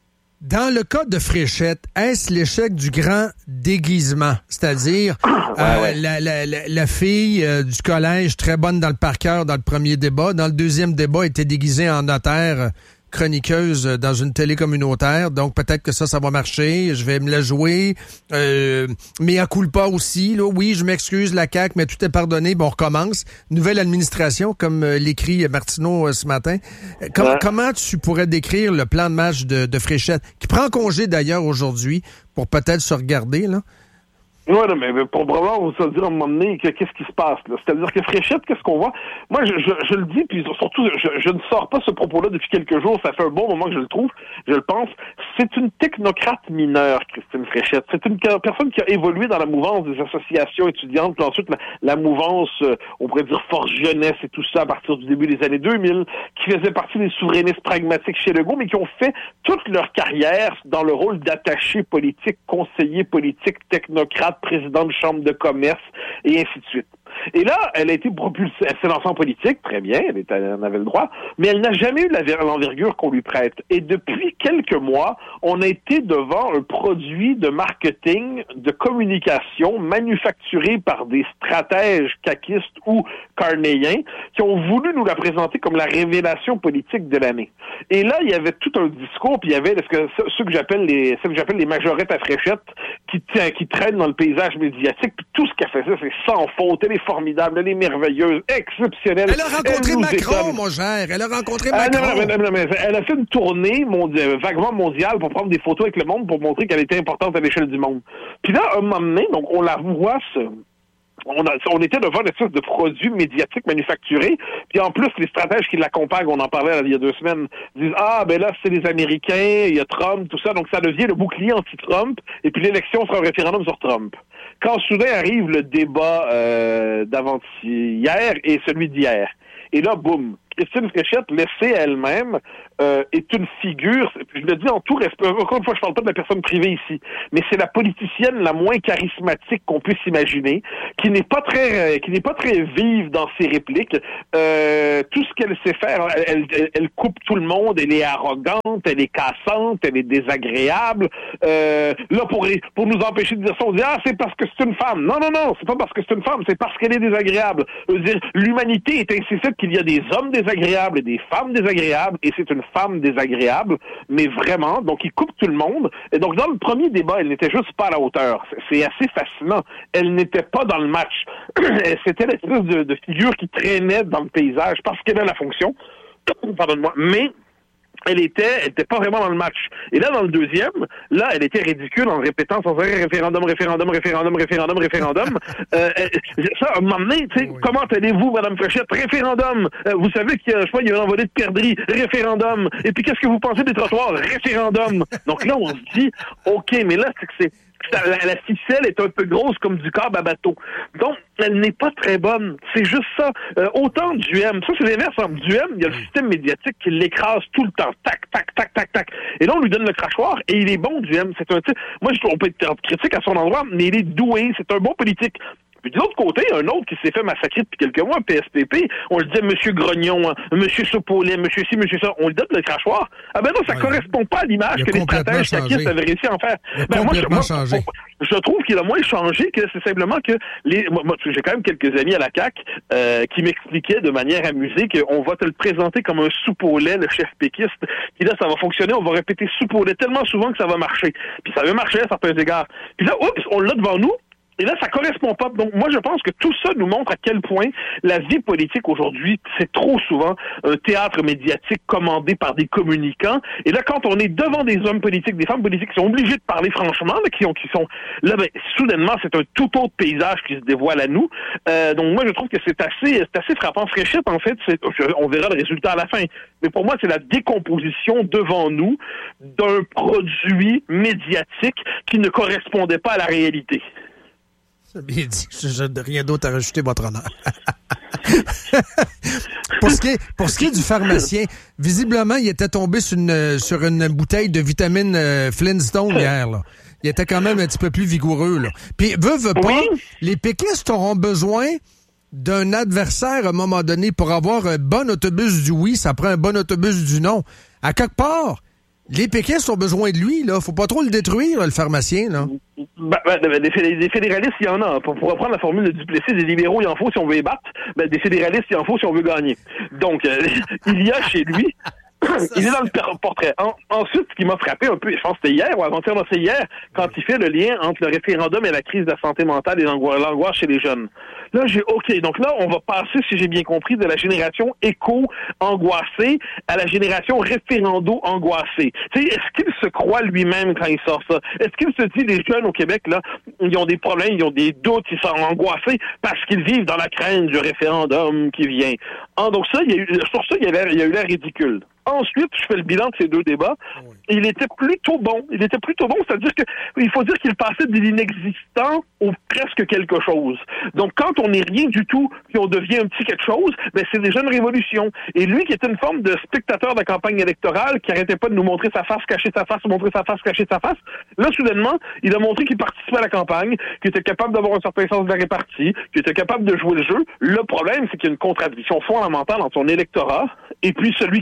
Dans le cas de Fréchette, est-ce l'échec du grand déguisement? C'est-à-dire, ouais, euh, ouais. La, la, la, la fille euh, du collège, très bonne dans le par cœur dans le premier débat. Dans le deuxième débat, était déguisée en notaire, chroniqueuse dans une télé communautaire. Donc, peut-être que ça, ça va marcher. Je vais me la jouer. Euh, mais à culpa aussi. Là, oui, je m'excuse, la C A Q, mais tout est pardonné. Bon, on recommence. Nouvelle administration, comme euh, l'écrit Martineau euh, ce matin. Com- ouais. Comment tu pourrais décrire le plan de match de, de Fréchette, qui prend congé d'ailleurs aujourd'hui pour peut-être se regarder, là? Oui, non, mais pour probablement vous dire à un moment donné que, qu'est-ce qui se passe, là. C'est-à-dire que Fréchette, qu'est-ce qu'on voit? Moi, je, je, je le dis, puis surtout, je, je ne sors pas ce propos-là depuis quelques jours, ça fait un bon moment que je le trouve, je le pense. C'est une technocrate mineure, Christine Fréchette. C'est une personne qui a évolué dans la mouvance des associations étudiantes, puis ensuite la, la mouvance, euh, on pourrait dire force jeunesse et tout ça à partir du début des années deux mille, qui faisait partie des souverainistes pragmatiques chez Legault, mais qui ont fait toute leur carrière dans le rôle d'attaché politique, conseiller politique, technocrate, président de chambre de commerce, et ainsi de suite. Et là, elle a été propulsée, elle s'est lancée en politique, très bien, elle, était, elle en avait le droit, mais elle n'a jamais eu la, l'envergure qu'on lui prête. Et depuis quelques mois, on a été devant un produit de marketing, de communication manufacturé par des stratèges caquistes ou carnéiens qui ont voulu nous la présenter comme la révélation politique de l'année. Et là, il y avait tout un discours, puis il y avait ce que, ceux que j'appelle les, ceux que j'appelle les majorettes à Fréchette, qui, tient, qui traîne dans le paysage médiatique. Puis tout ce qu'elle fait, ça, c'est sans faute. Elle est formidable, elle est merveilleuse, exceptionnelle. Elle a rencontré elle Macron, étonne. mon cher. Elle a rencontré Ah, Macron. non, non, non, non, mais elle a fait une tournée mondiale, vaguement mondiale pour prendre des photos avec le monde pour montrer qu'elle était importante à l'échelle du monde. Puis là, à un moment donné, donc, on la voit se... On, a, on était devant une espèce de produit médiatique manufacturé, puis en plus, les stratèges qui l'accompagnent, on en parlait il y a deux semaines, disent « Ah, ben là, c'est les Américains, il y a Trump, tout ça, donc ça devient le bouclier anti-Trump, et puis l'élection sera un référendum sur Trump. » Quand soudain arrive le débat euh, d'avant-hier et celui d'hier, et là, boum, Christine Fréchette, laissée à elle-même, euh, est une figure, je le dis en tout respect, encore une fois, je parle pas de la personne privée ici, mais c'est la politicienne la moins charismatique qu'on puisse imaginer, qui n'est pas très, euh, qui n'est pas très vive dans ses répliques. Euh, tout ce qu'elle sait faire, elle, elle, elle coupe tout le monde, elle est arrogante, elle est cassante, elle est désagréable. Euh, là, pour, pour nous empêcher de dire ça, on dit, ah, c'est parce que c'est une femme. Non, non, non, c'est pas parce que c'est une femme, c'est parce qu'elle est désagréable. Je veux dire, l'humanité est ainsi faite qu'il y a des hommes désagréables et des femmes désagréables, et c'est une femme désagréable, mais vraiment, donc il coupe tout le monde. Et donc, dans le premier débat, elle n'était juste pas à la hauteur. C'est assez fascinant. Elle n'était pas dans le match. C'était l'espèce de, de figure qui traînait dans le paysage parce qu'elle a la fonction. Pardonne-moi. Mais elle était, elle était pas vraiment dans le match. Et là, dans le deuxième, là, elle était ridicule en répétant sans arrêt référendum, référendum, référendum, référendum, référendum. euh, ça, à un moment donné, tu sais, oui. Comment allez-vous, Madame Fréchette? Référendum. Euh, vous savez qu'il y a, je sais pas, il y a un envolé de perdrix. Référendum. Et puis, qu'est-ce que vous pensez des trottoirs? Référendum. Donc là, on se dit, OK, mais là, c'est que c'est, La, la ficelle est un peu grosse comme du câble à bateau. Donc, elle n'est pas très bonne. C'est juste ça. Euh, autant Duhem, ça c'est l'inverse. En Duhem, il y a le système médiatique qui l'écrase tout le temps. Tac, tac, tac, tac, tac. Et là, on lui donne le crachoir et il est bon, Duhem. C'est un type. Moi, je trouve on peut être critique à son endroit, mais il est doué. C'est un bon politique. Puis de l'autre côté, un autre qui s'est fait massacrer depuis quelques mois, P S P P, on le disait Monsieur Grognon, hein, Monsieur Sopolet, Monsieur ci, Monsieur ça, on lui donne le crachoir. Ah ben non, ça ouais, correspond pas à l'image que les stratèges caquistes avaient réussi à en faire. Ben moi, je, moi, changé. je trouve qu'il a moins changé que c'est simplement que les. Moi, moi j'ai quand même quelques amis à la C A Q euh, qui m'expliquaient de manière amusée qu'on va te le présenter comme un soupe au lait, le chef péquiste. Puis là, ça va fonctionner, on va répéter soupe au lait tellement souvent que ça va marcher. Puis ça avait marché à certains égards. Puis là, oups, on l'a devant nous. Et là, ça correspond pas. Donc, moi, je pense que tout ça nous montre à quel point la vie politique aujourd'hui, c'est trop souvent un théâtre médiatique commandé par des communicants. Et là, quand on est devant des hommes politiques, des femmes politiques qui sont obligés de parler franchement, là, qui, ont, qui sont là, ben, soudainement, c'est un tout autre paysage qui se dévoile à nous. Euh, donc, moi, je trouve que c'est assez, c'est assez frappant. Fréchette, en fait, c'est, on verra le résultat à la fin. Mais pour moi, c'est la décomposition devant nous d'un produit médiatique qui ne correspondait pas à la réalité. C'est bien dit. Je n'ai rien d'autre à rajouter, votre honneur. pour, ce qui est, pour ce qui est du pharmacien, visiblement, il était tombé sur une, sur une bouteille de vitamine euh, Flintstone hier. Là. Il était quand même un petit peu plus vigoureux. Là. Puis, veut, veut pas, oui. Les péquistes auront besoin d'un adversaire à un moment donné pour avoir un bon autobus du oui, ça prend un bon autobus du non. À quelque part, les péquistes ont besoin de lui, là. Faut pas trop le détruire, le pharmacien, là. Ben, ben, des, des fédéralistes, il y en a. Pour, pour reprendre la formule de Duplessis, des libéraux, il en faut si on veut les battre. Ben, des fédéralistes, il en faut si on veut gagner. Donc, euh, il y a chez lui... il est dans le portrait. En, ensuite, ce qui m'a frappé un peu, je pense que c'était hier ou avant-hier, c'est hier, quand il fait le lien entre le référendum et la crise de la santé mentale et l'angoisse chez les jeunes. Là, j'ai OK. Donc là, on va passer, si j'ai bien compris, de la génération éco-angoissée à la génération référendo-angoissée. Tu sais, est-ce qu'il se croit lui-même quand il sort ça? Est-ce qu'il se dit, les jeunes au Québec, là, ils ont des problèmes, ils ont des doutes, ils sont angoissés parce qu'ils vivent dans la crainte du référendum qui vient? Ah, donc ça, il y a eu, sur ça, il y a, il y a eu l'air ridicule. Ensuite, je fais le bilan de ces deux débats. Oui. Il était plutôt bon. Il était plutôt bon, c'est-à-dire que il faut dire qu'il passait de l'inexistant au presque quelque chose. Donc, quand on n'est rien du tout, puis on devient un petit quelque chose, ben c'est déjà une révolution. Et lui, qui était une forme de spectateur de la campagne électorale, qui arrêtait pas de nous montrer sa face, cacher sa face, montrer sa face, cacher sa face, là, soudainement, il a montré qu'il participait à la campagne, qu'il était capable d'avoir un certain sens de la répartie, qu'il était capable de jouer le jeu. Le problème, c'est qu'il y a une contradiction fondamentale entre son électorat et puis celui qu'il doit conquérir.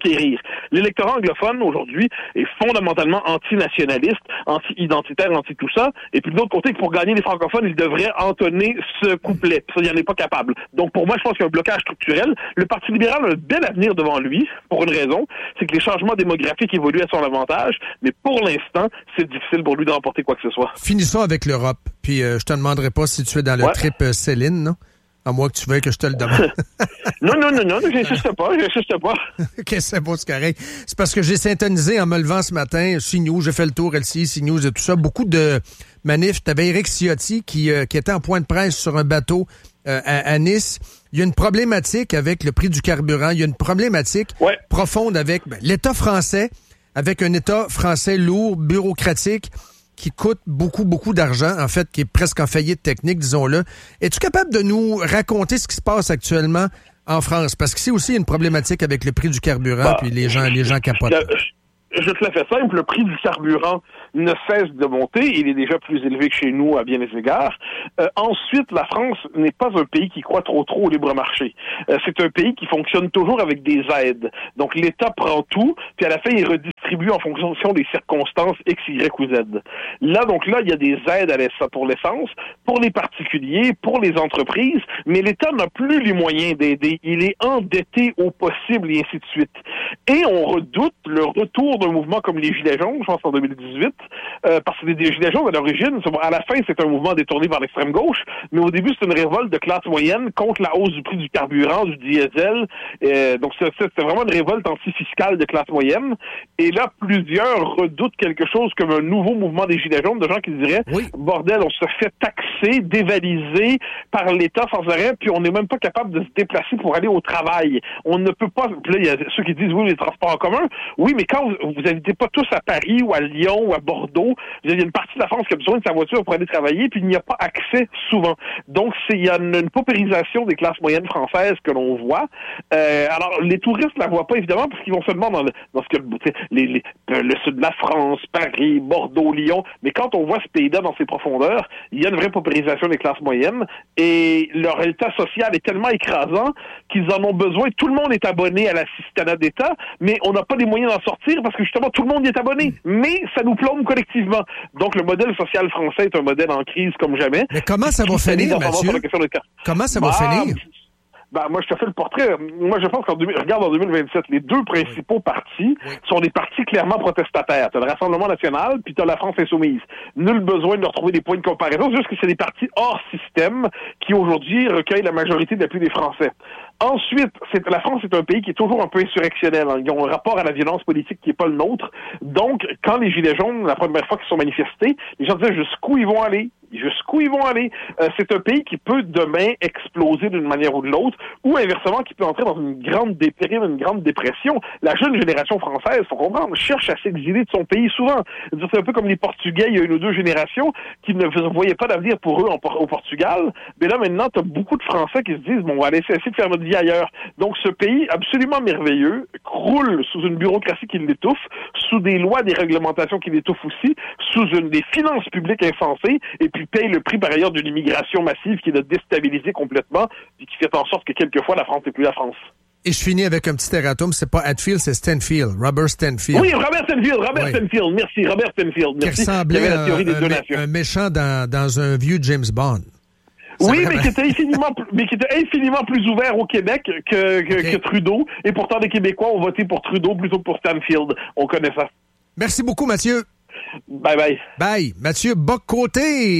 conquérir. L'électorat anglophone, aujourd'hui, est fondamentalement anti-nationaliste, anti-identitaire, anti-tout ça. Et puis de l'autre côté, pour gagner les francophones, il devrait entonner ce couplet. Ça, il n'en est pas capable. Donc pour moi, je pense qu'il y a un blocage structurel. Le Parti libéral a un bel avenir devant lui, pour une raison, c'est que les changements démographiques évoluent à son avantage, mais pour l'instant, c'est difficile pour lui de remporter quoi que ce soit. Finissons avec l'Europe. Puis euh, je te demanderai pas si tu es dans le ouais. trip euh, Céline, non? À moins que tu veuilles que je te le demande. non, non, non, non, j'insiste pas, j'insiste pas. OK, c'est beau, c'est correct. C'est parce que j'ai syntonisé en me levant ce matin, CNews, j'ai fait le tour L C I, CNews et tout ça, beaucoup de manifs. T'avais Éric Ciotti qui, euh, qui était en point de presse sur un bateau euh, à, à Nice. Il y a une problématique avec le prix du carburant. Il y a une problématique ouais. profonde avec ben, l'État français, avec un État français lourd, bureaucratique, qui coûte beaucoup, beaucoup d'argent, en fait, qui est presque en faillite technique, disons-le. Es-tu capable de nous raconter ce qui se passe actuellement en France? Parce qu'ici aussi, il y a une problématique avec le prix du carburant, bah, puis les gens, les gens capotent. Je, je te la fais simple, le prix du carburant ne cesse de monter. Il est déjà plus élevé que chez nous à bien des égards. Euh, ensuite, la France n'est pas un pays qui croit trop trop au libre marché. Euh, c'est un pays qui fonctionne toujours avec des aides. Donc l'État prend tout, puis à la fin, il redistribue en fonction des circonstances X, Y ou Z. Là, donc là, il y a des aides à l'essence, pour l'essence, pour les particuliers, pour les entreprises, mais l'État n'a plus les moyens d'aider. Il est endetté au possible et ainsi de suite. Et on redoute le retour d'un mouvement comme les Gilets jaunes, je pense en deux mille dix-huit, Euh, parce que les Gilets jaunes, à l'origine, à la fin, c'est un mouvement détourné par l'extrême gauche, mais au début, c'est une révolte de classe moyenne contre la hausse du prix du carburant, du diesel. Euh, donc, c'est, c'est vraiment une révolte anti-fiscale de classe moyenne. Et là, plusieurs redoutent quelque chose comme un nouveau mouvement des Gilets jaunes, de gens qui diraient, oui. bordel, on se fait taxer, dévaliser par l'État sans arrêt, puis on n'est même pas capable de se déplacer pour aller au travail. On ne peut pas... Puis là, il y a ceux qui disent, oui, les transports en commun. Oui, mais quand vous n'habitez pas tous à Paris ou à Lyon ou à Bordeaux, il y a une partie de la France qui a besoin de sa voiture pour aller travailler, puis il n'y a pas accès souvent. Donc, c'est, il y a une, une paupérisation des classes moyennes françaises que l'on voit. Euh, alors, les touristes ne la voient pas, évidemment, parce qu'ils vont seulement dans, le, dans ce que les, les, le sud de la France, Paris, Bordeaux, Lyon. Mais quand on voit ce pays-là dans ses profondeurs, il y a une vraie paupérisation des classes moyennes, et leur état social est tellement écrasant qu'ils en ont besoin. Tout le monde est abonné à l'assistanat d'État, mais on n'a pas les moyens d'en sortir parce que, justement, tout le monde y est abonné. Mais ça nous plombe collectivement. Donc, le modèle social français est un modèle en crise comme jamais. Mais comment ça va finir, Mathieu? Comment ça va bah, finir? Ben, moi, je te fais le portrait. Moi, je pense qu'en deux mille, regarde en deux mille vingt-sept, les deux principaux partis oui. sont des partis clairement protestataires. T'as le Rassemblement national, puis t'as la France insoumise. Nul besoin de leur trouver des points de comparaison, c'est juste que c'est des partis hors système qui, aujourd'hui, recueillent la majorité d'appui des Français. Ensuite, c'est, la France est un pays qui est toujours un peu insurrectionnel. Hein. Ils ont un rapport à la violence politique qui n'est pas le nôtre. Donc, quand les Gilets jaunes, la première fois qu'ils sont manifestés, les gens disaient jusqu'où ils vont aller. Jusqu'où ils vont aller. Euh, c'est un pays qui peut demain exploser d'une manière ou de l'autre, ou inversement qui peut entrer dans une grande dépérime, une grande dépression. La jeune génération française, faut comprendre, cherche à s'exiler de son pays souvent. C'est un peu comme les Portugais, il y a une ou deux générations qui ne voyaient pas d'avenir pour eux en, au Portugal. Mais là, maintenant, tu as beaucoup de Français qui se disent, bon, on va aller essayer de faire notre vie ailleurs. Donc, ce pays absolument merveilleux croule sous une bureaucratie qui l'étouffe, sous des lois, des réglementations qui l'étouffent aussi, sous une, des finances publiques insensées, et puis paye le prix par ailleurs d'une immigration massive qui l'a déstabilisé complètement et qui fait en sorte que quelquefois la France n'est plus la France. Et je finis avec un petit erratum, c'est pas Hatfield, c'est Stanfield, Robert Stanfield. Oui, Robert Stanfield, Robert oui. Stanfield, merci, Robert Stanfield. Merci. Qui ressemblait à un, un méchant dans, dans un vieux James Bond. Ça oui, mais qui était infiniment, mais qui était infiniment plus ouvert au Québec que, que, okay. que Trudeau. Et pourtant, les Québécois ont voté pour Trudeau plutôt que pour Stanfield. On connaît ça. Merci beaucoup, Mathieu. Bye bye. Bye. Mathieu Bock-Côté.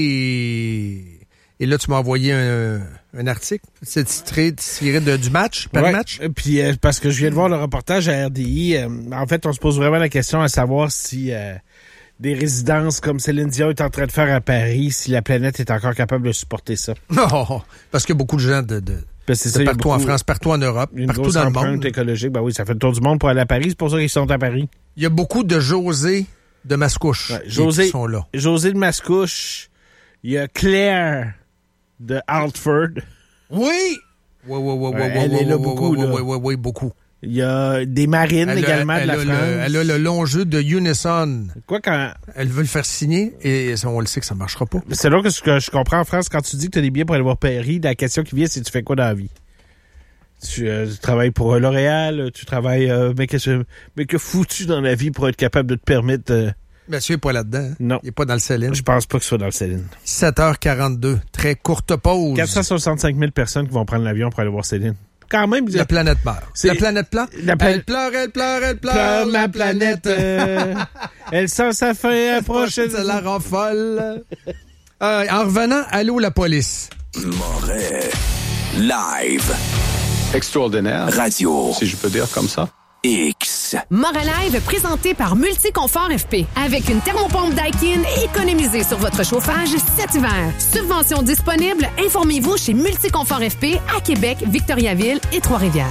Et là, tu m'as envoyé un, un article. C'est titré, tiré de, du match, par ouais. match. Puis euh, parce que je viens de voir le reportage à R D I, euh, en fait, on se pose vraiment la question à savoir si euh, des résidences comme Céline Dion est en train de faire à Paris, si la planète est encore capable de supporter ça. Non, parce qu'il y a beaucoup de gens de, de, de ça, partout beaucoup, en France, partout en Europe, une partout dans le monde. Écologique, ben oui, ça fait le tour du monde pour aller à Paris. C'est pour ça qu'ils sont à Paris. Il y a beaucoup de José de Mascouche ouais, José, qui sont là. José de Mascouche. Il y a Claire de Hartford. Oui! Oui, oui, oui, oui, ouais, oui, elle oui, est là oui, beaucoup. Oui, là. oui, oui, oui, beaucoup. Il y a des marines elle également a, de la elle France. Le, elle a le long jeu de Unison. Quoi quand... Elle veut le faire signer et on le sait que ça ne marchera pas. C'est là que ce que je comprends en France, quand tu dis que tu as des billets pour aller voir Paris, la question qui vient, c'est tu fais quoi dans la vie? Tu, euh, tu travailles pour euh, L'Oréal, tu travailles... Euh, mais, que, mais que fous-tu dans la vie pour être capable de te permettre... Euh... Monsieur n'est pas là-dedans. Hein? Non. Il n'est pas dans le Céline. Je pense pas que ce soit dans le Céline. sept heures quarante-deux. Très courte pause. quatre cent soixante-cinq mille personnes qui vont prendre l'avion pour aller voir Céline. Quand même... La planète meurt. C'est... La planète pleure? La pla... Elle pleure, elle pleure, elle pleure. pleure la ma planète. planète euh... elle sent sa fin approche. Ça la rend folle. Euh, en revenant, allô la police. Moret. Live. Extraordinaire. Radio. Si je peux dire comme ça. X. Moret Live présenté par Multiconfort F P. Avec une thermopompe Daikin, économisez sur votre chauffage cet hiver. Subvention disponible, informez-vous chez Multiconfort F P à Québec, Victoriaville et Trois-Rivières.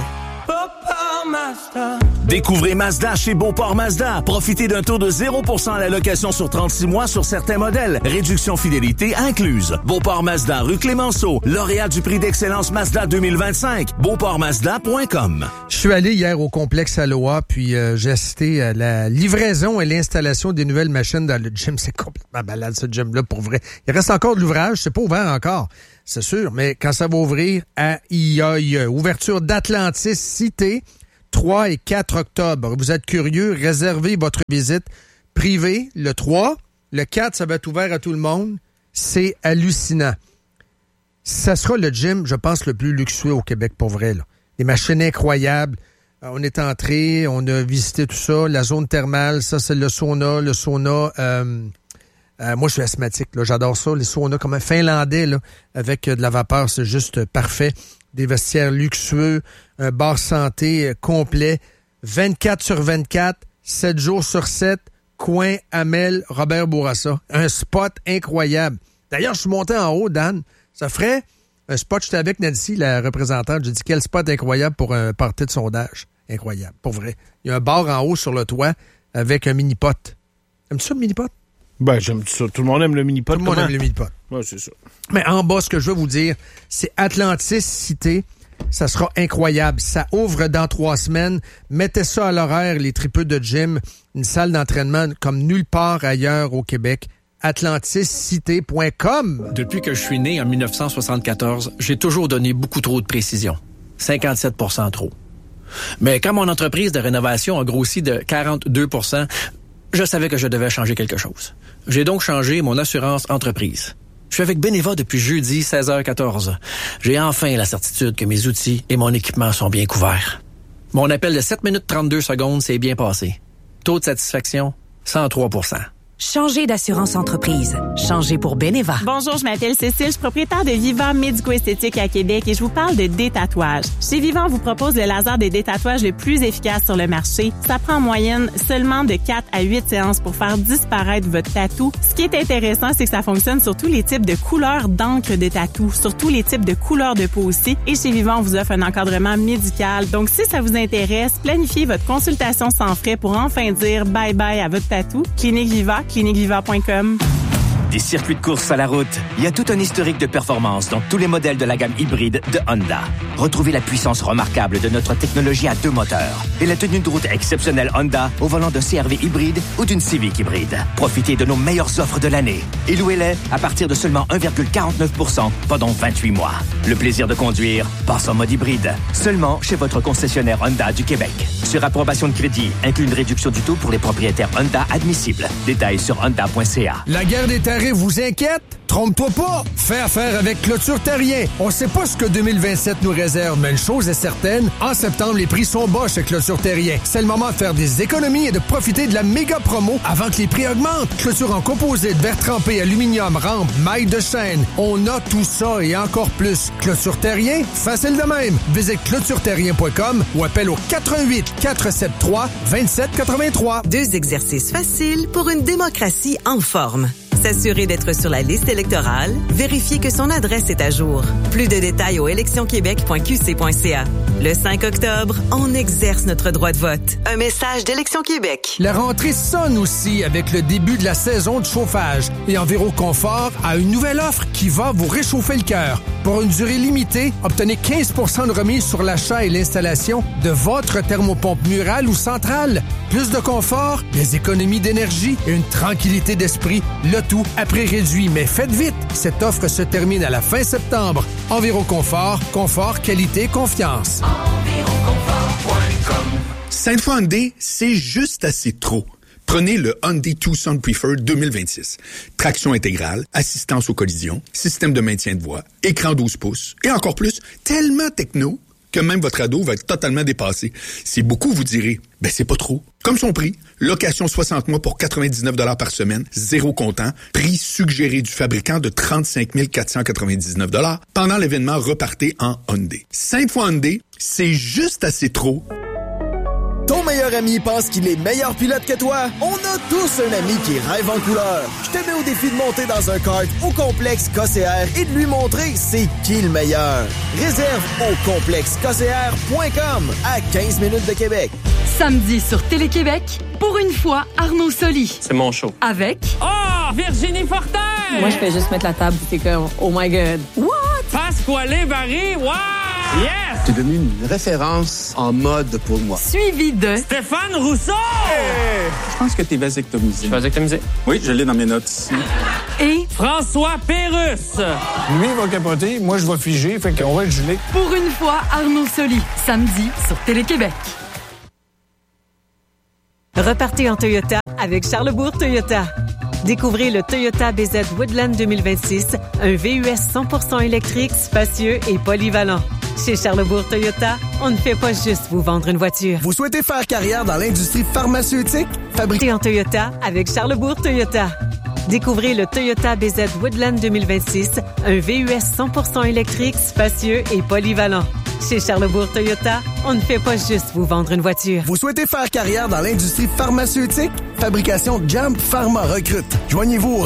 Découvrez Mazda chez Beauport Mazda. Profitez d'un taux de zéro pour cent à la location sur trente-six mois sur certains modèles. Réduction fidélité incluse. Beauport Mazda, rue Clémenceau. Lauréat du prix d'excellence Mazda deux mille vingt-cinq. beauport mazda point com. Je suis allé hier au complexe Aloha, puis euh, j'ai assisté à la livraison et l'installation des nouvelles machines dans le gym. C'est complètement malade, ce gym-là, pour vrai. Il reste encore de l'ouvrage, c'est pas ouvert encore. C'est sûr, mais quand ça va ouvrir, aïe aïe, ouverture d'Atlantis Cité, trois et quatre octobre. Vous êtes curieux, réservez votre visite privée le trois. Le quatre, ça va être ouvert à tout le monde. C'est hallucinant. Ça sera le gym, je pense, le plus luxueux au Québec, pour vrai, là. Des machines incroyables. On est entré, on a visité tout ça. La zone thermale, ça, c'est le sauna. Le sauna... Euh, Euh, moi, je suis asthmatique, là. J'adore ça. Les saunas comme un finlandais, là, avec euh, de la vapeur, c'est juste euh, parfait. Des vestiaires luxueux, un bar santé euh, complet, vingt-quatre sur vingt-quatre, sept jours sur sept, coin Amel, Robert Bourassa. Un spot incroyable. D'ailleurs, je suis monté en haut, Dan. Ça ferait un spot, j'étais avec Nancy, la représentante. J'ai dit, quel spot incroyable pour un party de sondage. Incroyable, pour vrai. Il y a un bar en haut sur le toit avec un mini-pot. Aimes-tu ça, le mini-pot? Ben, j'aime ça. Tout le monde aime le mini-pot. Tout le monde aime le mini-pot. Ouais, c'est ça. Mais en bas, ce que je veux vous dire, c'est Atlantis Cité. Ça sera incroyable. Ça ouvre dans trois semaines. Mettez ça à l'horaire, les tripeux de gym. Une salle d'entraînement comme nulle part ailleurs au Québec. atlantis cité point com. Depuis que je suis né en dix-neuf cent soixante-quatorze, j'ai toujours donné beaucoup trop de précision. cinquante-sept pour cent trop. Mais quand mon entreprise de rénovation a grossi de quarante-deux pour cent, je savais que je devais changer quelque chose. J'ai donc changé mon assurance entreprise. Je suis avec Beneva depuis jeudi seize heures quatorze. J'ai enfin la certitude que mes outils et mon équipement sont bien couverts. Mon appel de sept minutes trente-deux secondes s'est bien passé. Taux de satisfaction, cent trois pour cent. Changez d'assurance entreprise. Changez pour Beneva. Bonjour, je m'appelle Cécile, je suis propriétaire de Vivant Médico-Esthétique à Québec et je vous parle de détatouage. Chez Vivant, on vous propose le laser de détatouage le plus efficace sur le marché. Ça prend en moyenne seulement de quatre à huit séances pour faire disparaître votre tatou. Ce qui est intéressant, c'est que ça fonctionne sur tous les types de couleurs d'encre de tatou, sur tous les types de couleurs de peau aussi. Et chez Vivant, on vous offre un encadrement médical. Donc, si ça vous intéresse, planifiez votre consultation sans frais pour enfin dire bye-bye à votre tatou. Clinique Viva, clinique viva point com. Des circuits de course à la route, il y a tout un historique de performance dans tous les modèles de la gamme hybride de Honda. Retrouvez la puissance remarquable de notre technologie à deux moteurs et la tenue de route exceptionnelle Honda au volant d'un C R V hybride ou d'une Civic hybride. Profitez de nos meilleures offres de l'année et louez-les à partir de seulement un virgule quarante-neuf pour cent pendant vingt-huit mois. Le plaisir de conduire passe en mode hybride, seulement chez votre concessionnaire Honda du Québec. Sur approbation de crédit, inclut une réduction du taux pour les propriétaires Honda admissibles. Détails sur honda point c a. La guerre des tarifs vous inquiète? Trompe-toi pas! Fais affaire avec Clôture Terrien. On sait pas ce que deux mille vingt-sept nous réserve, mais une chose est certaine, en septembre, les prix sont bas chez Clôture Terrien. C'est le moment de faire des économies et de profiter de la méga promo avant que les prix augmentent. Clôture en composite, verre trempé, aluminium, rampe, maille de chaîne. On a tout ça et encore plus. Clôture Terrien, facile de même. Visite clôture terrien point com ou appelle au quatre un huit, quatre sept trois, deux sept huit trois. Deux exercices faciles pour une démocratie en forme. S'assurer d'être sur la liste électorale, vérifier que son adresse est à jour. Plus de détails au élections québec point q c point c a. Le cinq octobre, on exerce notre droit de vote. Un message d'Élections Québec. La rentrée sonne aussi avec le début de la saison de chauffage. Et Enviroconfort a une nouvelle offre qui va vous réchauffer le cœur. Pour une durée limitée, obtenez quinze pour cent de remise sur l'achat et l'installation de votre thermopompe murale ou centrale. Plus de confort, des économies d'énergie et une tranquillité d'esprit. Le tout tout à prix réduit. Mais faites vite, cette offre se termine à la fin septembre. Enviro Confort, confort, qualité, confiance. Sainte-Foy Hyundai, c'est juste assez trop. Prenez le Hyundai Tucson Preferred deux mille vingt-six. Traction intégrale, assistance aux collisions, système de maintien de voie, écran douze pouces et encore plus, tellement techno que même votre ado va être totalement dépassé. C'est beaucoup, vous direz. Ben, c'est pas trop. Comme son prix, location soixante mois pour quatre-vingt-dix-neuf dollars par semaine, zéro comptant, prix suggéré du fabricant de trente-cinq mille quatre cent quatre-vingt-dix-neuf dollars pendant l'événement Repartez en Hyundai. Sainte-Foy Hyundai, c'est juste assez trop. Ton meilleur ami pense qu'il est meilleur pilote que toi? On a tous un ami qui rêve en couleur. Je te mets au défi de monter dans un kart au complexe K C R et de lui montrer c'est qui le meilleur. Réserve au complexe K C R point com à quinze minutes de Québec. Samedi sur Télé-Québec, pour une fois, Arnaud Soli. C'est mon show. Avec... Oh! Virginie Fortin! Moi, je fais juste mettre la table, c'est comme, oh my God. What? Pasquale Barry, wow! Yes! T'es devenu une référence en mode pour moi. Suivi de... Stéphane Rousseau! Hey! Je pense que t'es vasectomisé. Je suis vasectomisé. Oui, je l'ai dans mes notes ici. Et... François Pérusse! Lui, il va capoter, moi, je vais figer, fait qu'on va être gelé. Pour une fois, Arnaud Soli, samedi sur Télé-Québec. Repartez en Toyota avec Charlesbourg Toyota. Découvrez le Toyota B Z Woodland deux mille vingt-six, un V U S cent pour cent électrique, spacieux et polyvalent. Chez Charlesbourg Toyota, on ne fait pas juste vous vendre une voiture. Vous souhaitez faire carrière dans l'industrie pharmaceutique? Fabriqué en Toyota avec Charlesbourg Toyota. Découvrez le Toyota B Z Woodland deux mille vingt-six, un V U S cent pour cent électrique, spacieux et polyvalent. Chez Charlesbourg Toyota, on ne fait pas juste vous vendre une voiture. Vous souhaitez faire carrière dans l'industrie pharmaceutique? Fabrication Jump Pharma recrute. Joignez-vous au